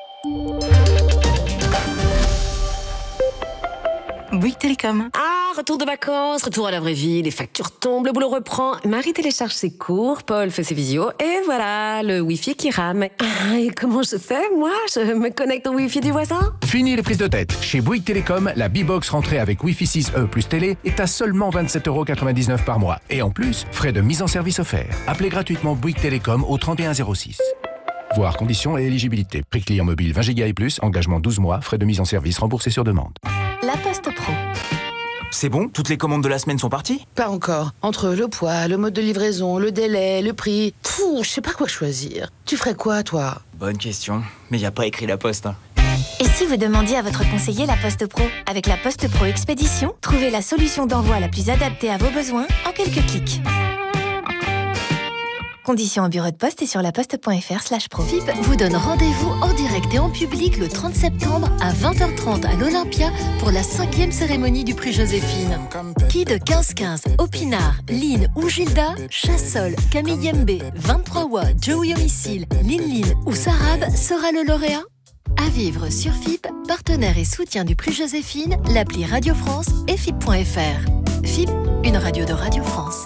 Bouygues Télécom. Ah, retour de vacances, retour à la vraie vie, les factures tombent, le boulot reprend. Marie télécharge ses cours, Paul fait ses visios, et voilà, le Wi-Fi qui rame. Ah, et comment je fais, moi? Je me connecte au Wi-Fi du voisin? Fini les prises de tête. Chez Bouygues Télécom, la B-Box rentrée avec Wi-Fi 6E plus télé est à seulement 27,99 € par mois. Et en plus, frais de mise en service offerts. Appelez gratuitement Bouygues Télécom au 3106. Voir conditions et éligibilité. Prix client mobile 20 Go et plus, engagement 12 mois, frais de mise en service remboursés sur demande. La Poste Pro. C'est bon? Toutes les commandes de la semaine sont parties? Pas encore. Entre le poids, le mode de livraison, le délai, le prix... je sais pas quoi choisir. Tu ferais quoi, toi? Bonne question. Mais y a pas écrit La Poste. Et si vous demandiez à votre conseiller La Poste Pro? Avec La Poste Pro Expédition, trouvez la solution d'envoi la plus adaptée à vos besoins en quelques clics. Conditions au bureau de poste et sur laposte.fr/pro. FIP vous donne rendez-vous en direct et en public le 30 septembre à 20h30 à l'Olympia pour la 5e cérémonie du prix Joséphine. Qui de 15-15, Opinard, Lynn ou Gilda, Chassol, Camille Yembe, 23 Wa, Joey Homicile, Lin ou Sarab sera le lauréat? À vivre sur FIP, partenaire et soutien du prix Joséphine, l'appli Radio France et FIP.fr. FIP, une radio de Radio France.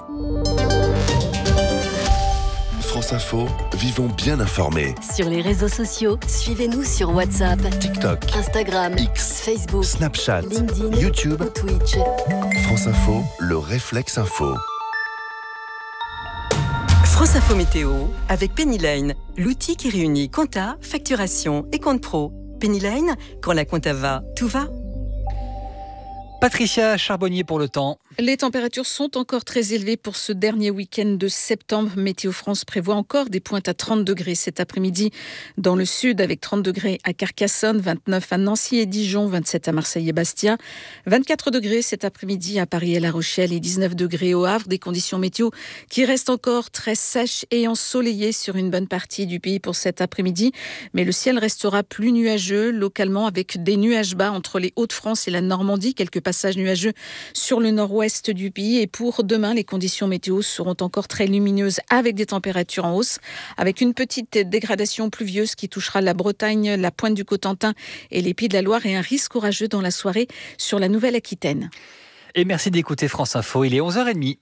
France Info, vivons bien informés. Sur les réseaux sociaux, suivez-nous sur WhatsApp, TikTok, Instagram, X, Facebook, Snapchat, LinkedIn, YouTube, ou Twitch. France Info, le réflexe info. France Info Météo avec Pennyline, l'outil qui réunit compta, facturation et compte pro. Pennyline, quand la compta va, tout va. Patricia Charbonnier pour le temps. Les températures sont encore très élevées pour ce dernier week-end de septembre. Météo France prévoit encore des pointes à 30 degrés cet après-midi dans le sud, avec 30 degrés à Carcassonne, 29 à Nancy et Dijon, 27 à Marseille et Bastia, 24 degrés cet après-midi à Paris et La Rochelle et 19 degrés au Havre. Des conditions météo qui restent encore très sèches et ensoleillées sur une bonne partie du pays pour cet après-midi. Mais le ciel restera plus nuageux localement, avec des nuages bas entre les Hauts-de-France et la Normandie. Quelques passages nuageux sur le nord-ouest du pays. Et pour demain, les conditions météo seront encore très lumineuses avec des températures en hausse, avec une petite dégradation pluvieuse qui touchera la Bretagne, la pointe du Cotentin et les Pays de la Loire, et un risque orageux dans la soirée sur la Nouvelle-Aquitaine. Et merci d'écouter France Info, il est 11h30.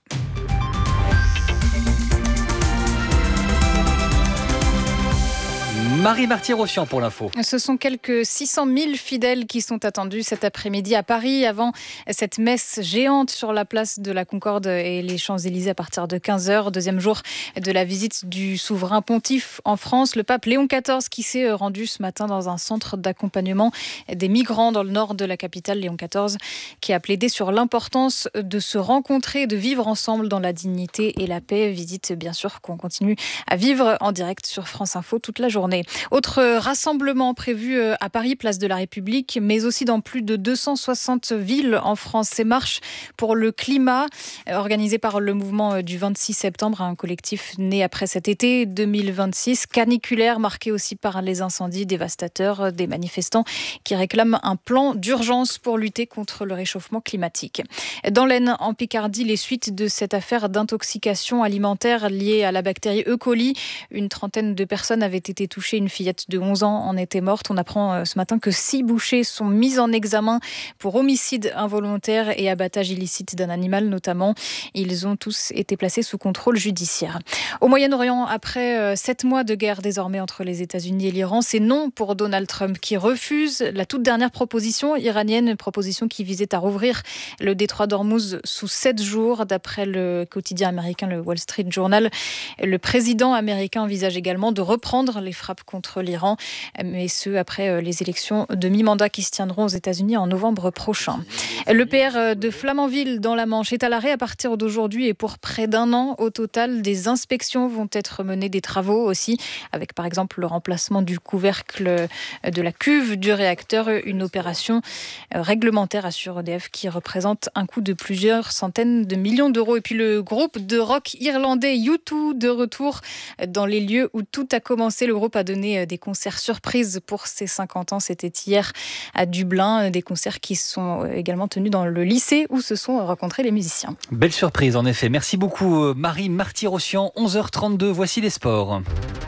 Marie Marty-Rossian pour l'info. Ce sont quelques 600 000 fidèles qui sont attendus cet après-midi à Paris avant cette messe géante sur la place de la Concorde et les Champs-Élysées à partir de 15h. Deuxième jour de la visite du souverain pontife en France, le pape Léon XIV qui s'est rendu ce matin dans un centre d'accompagnement des migrants dans le nord de la capitale. Léon XIV qui a plaidé sur l'importance de se rencontrer et de vivre ensemble dans la dignité et la paix. Visite bien sûr qu'on continue à vivre en direct sur France Info toute la journée. Autre rassemblement prévu à Paris, place de la République, mais aussi dans plus de 260 villes en France. Ces marches pour le climat, organisées par le mouvement du 26 septembre, un collectif né après cet été 2026, caniculaire, marqué aussi par les incendies dévastateurs, des manifestants qui réclament un plan d'urgence pour lutter contre le réchauffement climatique. Dans l'Aisne, en Picardie, les suites de cette affaire d'intoxication alimentaire liée à la bactérie E. coli. Une trentaine de personnes avaient été touchées. Une fillette de 11 ans en était morte. On apprend ce matin que 6 bouchers sont mis en examen pour homicide involontaire et abattage illicite d'un animal notamment. Ils ont tous été placés sous contrôle judiciaire. Au Moyen-Orient, après 7 mois de guerre désormais entre les États-Unis et l'Iran, c'est non pour Donald Trump qui refuse la toute dernière proposition iranienne, une proposition qui visait à rouvrir le détroit d'Ormuz sous 7 jours. D'après le quotidien américain, le Wall Street Journal, le président américain envisage également de reprendre les frappes contre l'Iran, mais ce après les élections de mi-mandat qui se tiendront aux États-Unis en novembre prochain. Le PR de Flamanville dans la Manche est à l'arrêt à partir d'aujourd'hui et pour près d'un an. Au total, des inspections vont être menées, des travaux aussi, avec par exemple le remplacement du couvercle de la cuve du réacteur, une opération réglementaire assure EDF qui représente un coût de plusieurs centaines de millions d'euros. Et puis le groupe de rock irlandais U2 de retour dans les lieux où tout a commencé. Le groupe a donné des concerts surprises pour ses 50 ans. C'était hier à Dublin, des concerts qui sont également tenus dans le lycée où se sont rencontrés les musiciens. Belle surprise en effet. Merci beaucoup Marie Marty-Rossian. 11h32, voici les sports.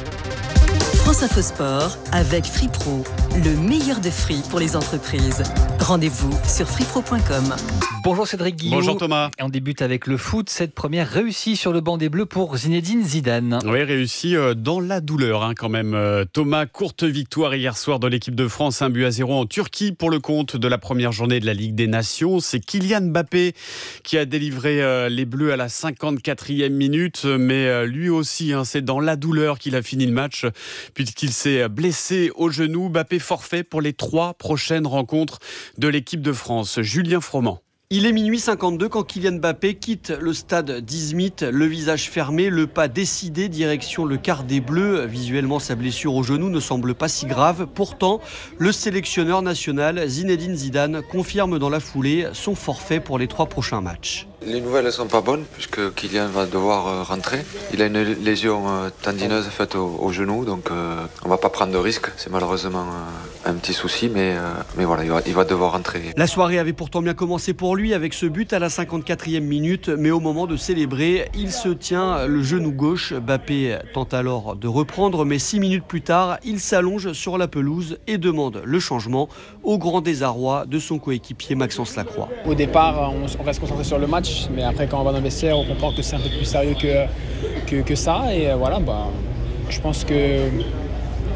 France Info Sport avec FreePro, le meilleur de free pour les entreprises. Rendez-vous sur freepro.com. Bonjour Cédric Guillot. Bonjour Thomas. Et on débute avec le foot. Cette première réussie sur le banc des Bleus pour Zinedine Zidane. Oui, réussi dans la douleur quand même. Thomas, courte victoire hier soir de l'équipe de France, 1-0 en Turquie pour le compte de la première journée de la Ligue des Nations. C'est Kylian Mbappé qui a délivré les Bleus à la 54e minute. Mais lui aussi, c'est dans la douleur qu'il a fini le match puisqu'il s'est blessé au genou. Mbappé forfait pour les 3 prochaines rencontres de l'équipe de France. Julien Froment. Il est minuit 52 quand Kylian Mbappé quitte le stade d'Izmit, le visage fermé, le pas décidé, direction le quart des Bleus. Visuellement, sa blessure au genou ne semble pas si grave. Pourtant, le sélectionneur national Zinedine Zidane confirme dans la foulée son forfait pour les 3 prochains matchs. Les nouvelles ne sont pas bonnes puisque Kylian va devoir rentrer. Il a une lésion tendineuse faite au genou, donc on ne va pas prendre de risque. C'est malheureusement un petit souci, mais voilà, il va devoir rentrer. La soirée avait pourtant bien commencé pour lui avec ce but à la 54e minute, mais au moment de célébrer, il se tient le genou gauche. Mbappé tente alors de reprendre, mais 6 minutes plus tard, il s'allonge sur la pelouse et demande le changement au grand désarroi de son coéquipier Maxence Lacroix. Au départ, on reste concentré sur le match, mais après quand on va dans le vestiaire, on comprend que c'est un peu plus sérieux que ça. Et voilà, je pense que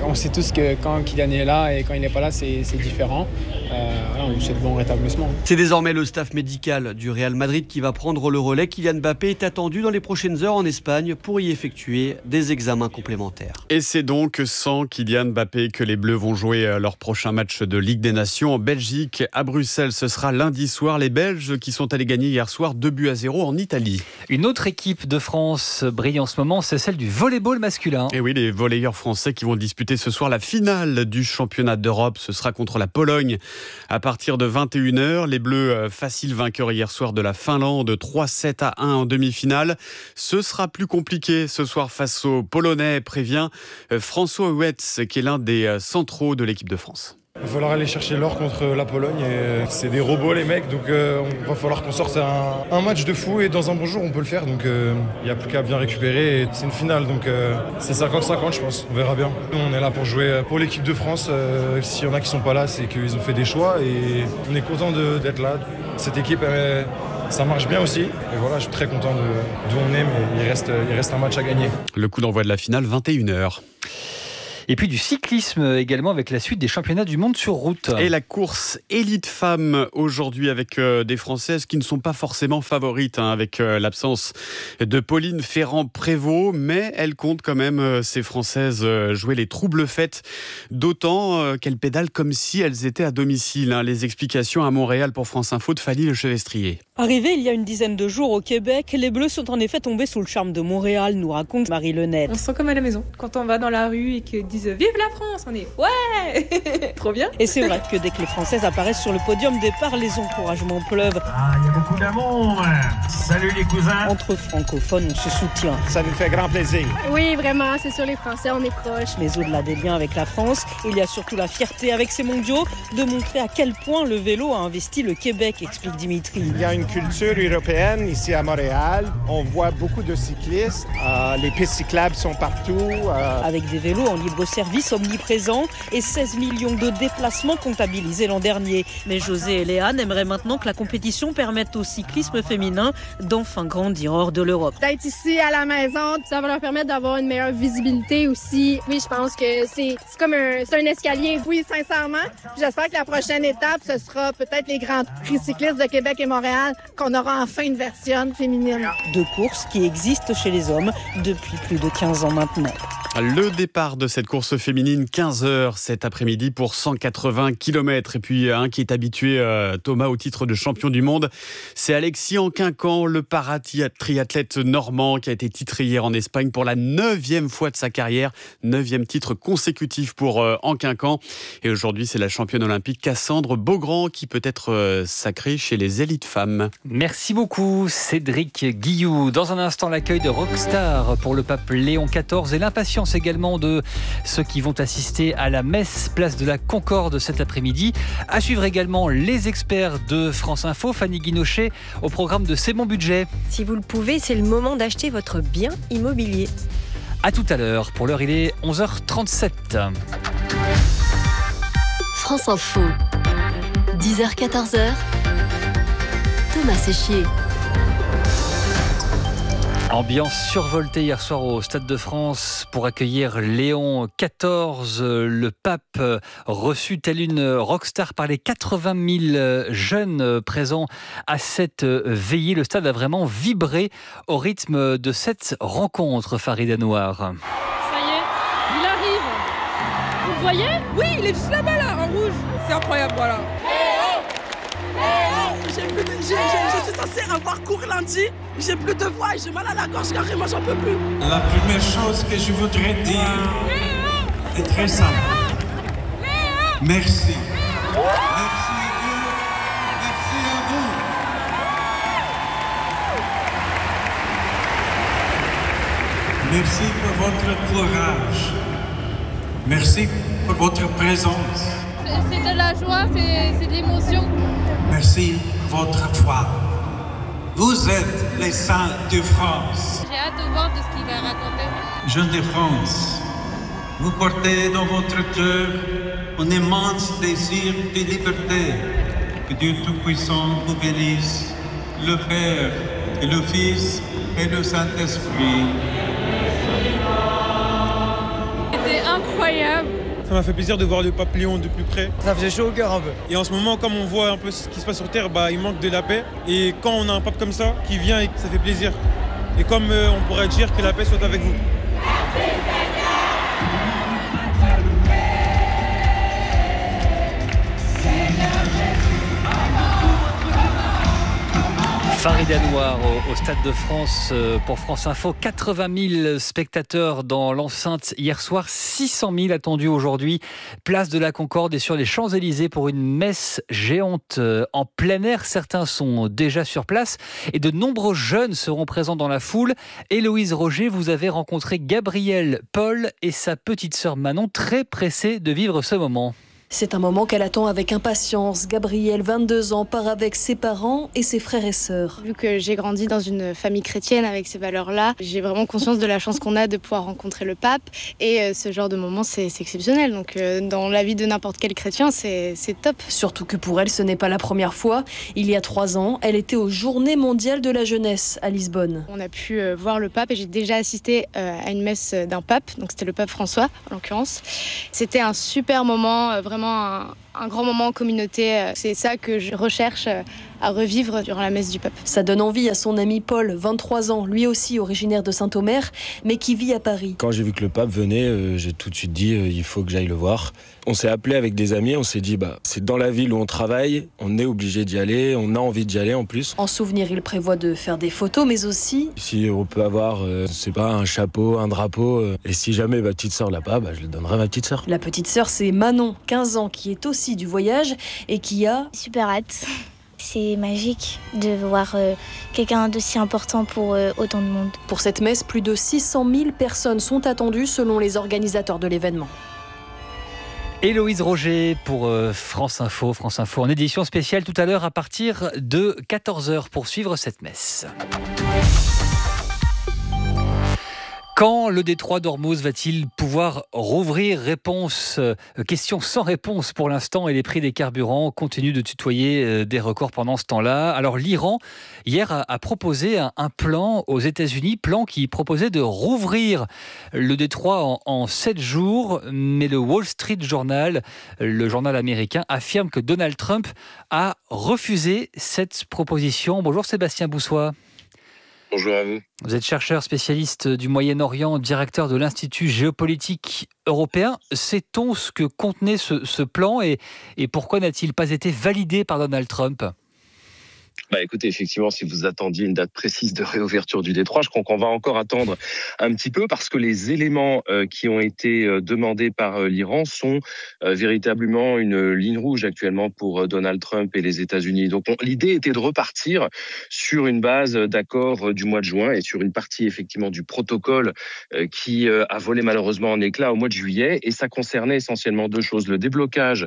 On sait tous que quand Kylian est là et quand il n'est pas là, c'est différent. Voilà, on lui souhaite bon rétablissement. C'est désormais le staff médical du Real Madrid qui va prendre le relais. Kylian Mbappé est attendu dans les prochaines heures en Espagne pour y effectuer des examens complémentaires. Et c'est donc sans Kylian Mbappé que les Bleus vont jouer leur prochain match de Ligue des Nations en Belgique. À Bruxelles, ce sera lundi soir. Les Belges qui sont allés gagner hier soir 2-0 en Italie. Une autre équipe de France brille en ce moment, c'est celle du volleyball masculin. Et oui, les volleyeurs français qui vont disputer ce soir la finale du championnat d'Europe. Ce sera contre la Pologne à partir de 21h. Les Bleus, faciles vainqueurs hier soir de la Finlande, 3-7-1 en demi-finale. Ce sera plus compliqué ce soir face aux Polonais, prévient François Huetz, qui est l'un des centraux de l'équipe de France. Il va falloir aller chercher l'or contre la Pologne. Et c'est des robots les mecs, donc il va falloir qu'on sorte un match de fou et dans un bon jour on peut le faire. Donc il n'y a plus qu'à bien récupérer. Et c'est une finale, donc c'est 50-50 je pense, on verra bien. Nous on est là pour jouer pour l'équipe de France. S'il y en a qui sont pas là, c'est qu'ils ont fait des choix et on est content d'être là. Cette équipe, ça marche bien aussi. Et voilà, je suis très content d'où on est, mais il reste un match à gagner. Le coup d'envoi de la finale, 21h. Et puis du cyclisme également avec la suite des championnats du monde sur route. Et la course élite femmes aujourd'hui avec des Françaises qui ne sont pas forcément favorites avec l'absence de Pauline Ferrand-Prévot, mais elles comptent quand même, ces Françaises, jouer les troubles fêtes, d'autant qu'elles pédalent comme si elles étaient à domicile. Les explications à Montréal pour France Info de Fanny Le Chevestrier. Arrivée il y a une dizaine de jours au Québec, les Bleus sont en effet tombés sous le charme de Montréal, nous raconte Marie Lenette. On se sent comme à la maison. Quand on va dans la rue et qu'ils disent « Vive la France !» on est « Ouais !» Trop bien. Et c'est vrai que dès que les Françaises apparaissent sur le podium départ, les encouragements pleuvent. Ah, il y a beaucoup d'amour. Salut les cousins. Entre francophones, on se soutient. Ça nous fait grand plaisir. Oui, vraiment, c'est sur les Français, on est proches. Mais au-delà des liens avec la France, il y a surtout la fierté avec ces mondiaux de montrer à quel point le vélo a investi le Québec, explique Dimitri. Il y a une culture européenne ici à Montréal. On voit beaucoup de cyclistes. Les pistes cyclables sont partout. Avec des vélos en libre-service omniprésents et 16 millions de déplacements comptabilisés l'an dernier. Mais José et Léane aimeraient maintenant que la compétition permette au cyclisme féminin d'enfin grandir hors de l'Europe. D'être ici à la maison, ça va leur permettre d'avoir une meilleure visibilité aussi. Oui, je pense que c'est comme un escalier. Oui, sincèrement. J'espère que la prochaine étape, ce sera peut-être les grands prix cyclistes de Québec et Montréal, qu'on aura enfin une version féminine. Deux courses qui existent chez les hommes depuis plus de 15 ans maintenant. Le départ de cette course féminine, 15h cet après-midi pour 180 km. Et puis un qui est habitué, Thomas, au titre de champion du monde, c'est Alexis Anquincan, le para-triathlète normand qui a été titré hier en Espagne pour la 9e fois de sa carrière. 9e titre consécutif pour Anquincan. Et aujourd'hui, c'est la championne olympique Cassandre Beaugrand qui peut être sacrée chez les élites femmes. Merci beaucoup Cédric Guilloux. Dans un instant, l'accueil de Rockstar pour le pape Léon XIV et l'impatience également de ceux qui vont assister à la messe place de la Concorde cet après-midi. À suivre également les experts de France Info, Fanny Guinochet, au programme de C'est mon budget. Si vous le pouvez, c'est le moment d'acheter votre bien immobilier. À tout à l'heure. Pour l'heure, il est 11h37. France Info, 10h-14h, Thomas Séchier. Ambiance survoltée hier soir au Stade de France pour accueillir Léon XIV. Le pape reçu telle une rockstar par les 80 000 jeunes présents à cette veillée. Le stade a vraiment vibré au rythme de cette rencontre, Farida Noir. Ça y est, il arrive. Vous le voyez ? Oui, il est juste là-bas, là, en rouge. C'est incroyable, voilà. Je suis censée avoir cours lundi, j'ai plus de voix et j'ai mal à la gorge carrément, j'en peux plus. La première chose que je voudrais dire est très simple. Merci. Merci à vous. Merci pour votre courage. Merci pour votre présence. C'est de la joie, c'est de l'émotion. Merci pour votre foi. Vous êtes les saints de France. J'ai hâte de voir de ce qu'il va raconter. Jeunes de France, vous portez dans votre cœur un immense désir de liberté. Que Dieu Tout-Puissant vous bénisse, le Père et le Fils et le Saint-Esprit. C'était incroyable. incroyable. Ça m'a fait plaisir de voir le pape Léon de plus près. Ça faisait chaud au cœur un peu. Et en ce moment, comme on voit un peu ce qui se passe sur Terre, il manque de la paix. Et quand on a un pape comme ça qui vient, ça fait plaisir. Et comme on pourrait dire que la paix soit avec vous. Farida Noir au Stade de France pour France Info. 80 000 spectateurs dans l'enceinte hier soir, 600 000 attendus aujourd'hui. Place de la Concorde et sur les Champs-Élysées pour une messe géante en plein air. Certains sont déjà sur place et de nombreux jeunes seront présents dans la foule. Héloïse Roger, vous avez rencontré Gabrielle, Paul et sa petite sœur Manon, très pressés de vivre ce moment. C'est un moment qu'elle attend avec impatience. Gabrielle, 22 ans, part avec ses parents et ses frères et sœurs. Vu que j'ai grandi dans une famille chrétienne avec ces valeurs-là, j'ai vraiment conscience de la chance qu'on a de pouvoir rencontrer le pape. Et ce genre de moment, c'est exceptionnel. Donc dans la vie de n'importe quel chrétien, c'est top. Surtout que pour elle, ce n'est pas la première fois. Il y a 3 ans, elle était aux Journées mondiales de la jeunesse à Lisbonne. On a pu voir le pape et j'ai déjà assisté à une messe d'un pape. Donc c'était le pape François, en l'occurrence. C'était un super moment, vraiment un grand moment en communauté. C'est ça que je recherche à revivre durant la messe du pape. Ça donne envie à son ami Paul, 23 ans, lui aussi originaire de Saint-Omer, mais qui vit à Paris. Quand j'ai vu que le pape venait, j'ai tout de suite dit il faut que j'aille le voir. On s'est appelé avec des amis, on s'est dit c'est dans la ville où on travaille, on est obligé d'y aller, on a envie d'y aller en plus. En souvenir, il prévoit de faire des photos, mais aussi... Si on peut avoir, un chapeau, un drapeau, et si jamais ma petite sœur l'a pas, je le donnerai à ma petite sœur. La petite sœur, c'est Manon, 15 ans, qui est aussi du voyage et qui a... Super hâte. C'est magique de voir quelqu'un d'aussi important pour autant de monde. Pour cette messe, plus de 600 000 personnes sont attendues selon les organisateurs de l'événement. Héloïse Roger pour France Info en édition spéciale tout à l'heure à partir de 14h pour suivre cette messe. Quand le détroit d'Ormuz va-t-il pouvoir rouvrir ? Question sans réponse pour l'instant et les prix des carburants continuent de tutoyer des records pendant ce temps-là. Alors l'Iran, hier, a proposé un plan aux États-Unis, plan qui proposait de rouvrir le détroit en 7 jours, mais le Wall Street Journal, le journal américain, affirme que Donald Trump a refusé cette proposition. Bonjour Sébastien Boussois. Bonjour à vous. Vous êtes chercheur spécialiste du Moyen-Orient, directeur de l'Institut géopolitique européen. Sait-on ce que contenait ce plan et pourquoi n'a-t-il pas été validé par Donald Trump ? Écoutez, effectivement, si vous attendiez une date précise de réouverture du détroit, je crois qu'on va encore attendre un petit peu parce que les éléments qui ont été demandés par l'Iran sont véritablement une ligne rouge actuellement pour Donald Trump et les États-Unis. Donc l'idée était de repartir sur une base d'accord du mois de juin et sur une partie effectivement du protocole qui a volé malheureusement en éclats au mois de juillet. Et ça concernait essentiellement 2 choses. Le déblocage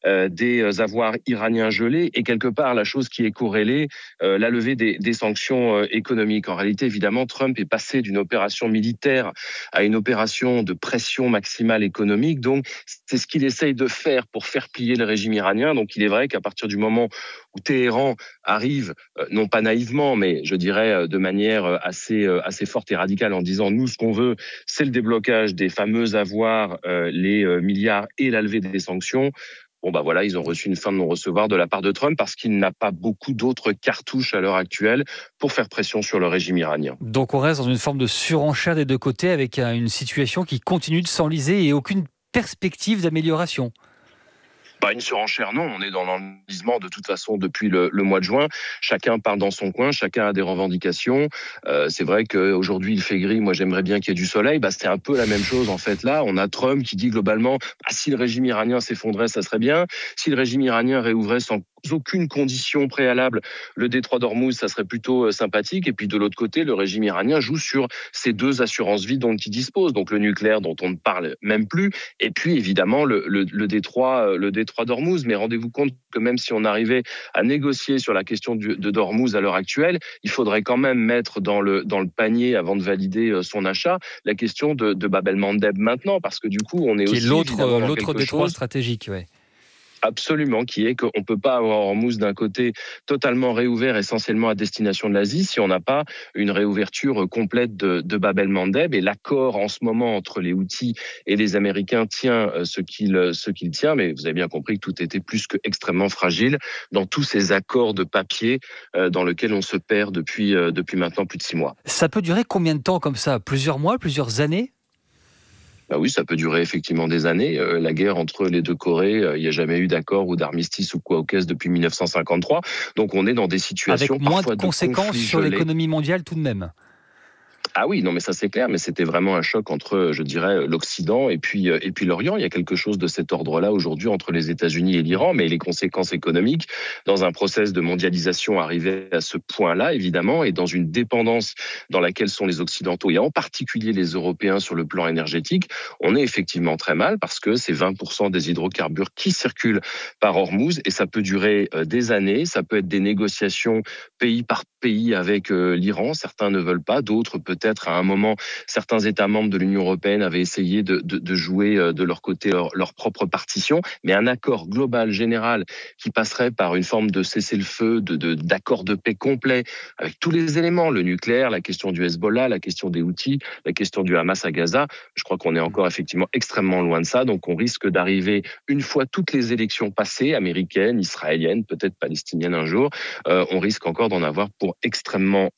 des avoirs iraniens gelés et quelque part la chose qui est corrélée, la levée des sanctions économiques. En réalité, évidemment, Trump est passé d'une opération militaire à une opération de pression maximale économique. Donc, c'est ce qu'il essaye de faire pour faire plier le régime iranien. Donc, il est vrai qu'à partir du moment où Téhéran arrive, non pas naïvement, mais je dirais de manière assez forte et radicale en disant « nous, ce qu'on veut, c'est le déblocage des fameux avoirs, les milliards et la levée des sanctions », voilà, ils ont reçu une fin de non-recevoir de la part de Trump parce qu'il n'a pas beaucoup d'autres cartouches à l'heure actuelle pour faire pression sur le régime iranien. Donc on reste dans une forme de surenchère des deux côtés avec une situation qui continue de s'enliser et aucune perspective d'amélioration. Une surenchère, non. On est dans l'enlisement de toute façon depuis le mois de juin. Chacun part dans son coin, chacun a des revendications. C'est vrai qu'aujourd'hui il fait gris. Moi j'aimerais bien qu'il y ait du soleil. C'est un peu la même chose en fait là. On a Trump qui dit globalement si le régime iranien s'effondrait, ça serait bien. Si le régime iranien réouvrait sans aucune condition préalable le détroit d'Ormuz, ça serait plutôt sympathique. Et puis de l'autre côté, le régime iranien joue sur ces 2 assurances vie dont il dispose. Donc le nucléaire dont on ne parle même plus. Et puis évidemment le détroit d'Ormuz. Mais rendez-vous compte que même si on arrivait à négocier sur la question de d'Ormuz à l'heure actuelle, il faudrait quand même mettre dans le panier avant de valider son achat la question de Bab el-Mandeb maintenant, parce que du coup on est qui aussi est l'autre détroit stratégique, ouais. Absolument, qui est qu'on ne peut pas avoir Hormuz d'un côté totalement réouvert essentiellement à destination de l'Asie si on n'a pas une réouverture complète de Bab el-Mandeb. Et l'accord en ce moment entre les Houthis et les Américains tient ce qu'il tient, mais vous avez bien compris que tout était plus que extrêmement fragile dans tous ces accords de papier dans lesquels on se perd depuis maintenant plus de 6 mois. Ça peut durer combien de temps comme ça ? Plusieurs mois, plusieurs années ? Bah oui, ça peut durer effectivement des années. La guerre entre les deux Corées, il n'y a jamais eu d'accord ou d'armistice ou quoi au caisse depuis 1953. Donc on est dans des situations avec moins parfois de conséquences sur l'économie mondiale tout de même. Ah oui, non mais ça c'est clair, mais c'était vraiment un choc entre, je dirais, l'Occident et puis l'Orient. Il y a quelque chose de cet ordre-là aujourd'hui entre les États-Unis et l'Iran, mais les conséquences économiques dans un process de mondialisation arrivé à ce point-là, évidemment, et dans une dépendance dans laquelle sont les Occidentaux et en particulier les Européens sur le plan énergétique, on est effectivement très mal parce que c'est 20% des hydrocarbures qui circulent par Hormuz et ça peut durer des années, ça peut être des négociations pays par pays avec l'Iran. Certains ne veulent pas, d'autres peut-être à un moment, certains États membres de l'Union européenne avaient essayé de jouer de leur côté leur propre partition, mais un accord global, général, qui passerait par une forme de cessez-le-feu, d'accord de paix complet, avec tous les éléments, le nucléaire, la question du Hezbollah, la question des Houthis, la question du Hamas à Gaza, je crois qu'on est encore effectivement extrêmement loin de ça, donc on risque d'arriver, une fois toutes les élections passées, américaines, israéliennes, peut-être palestiniennes un jour, on risque encore d'en avoir pour extrêmement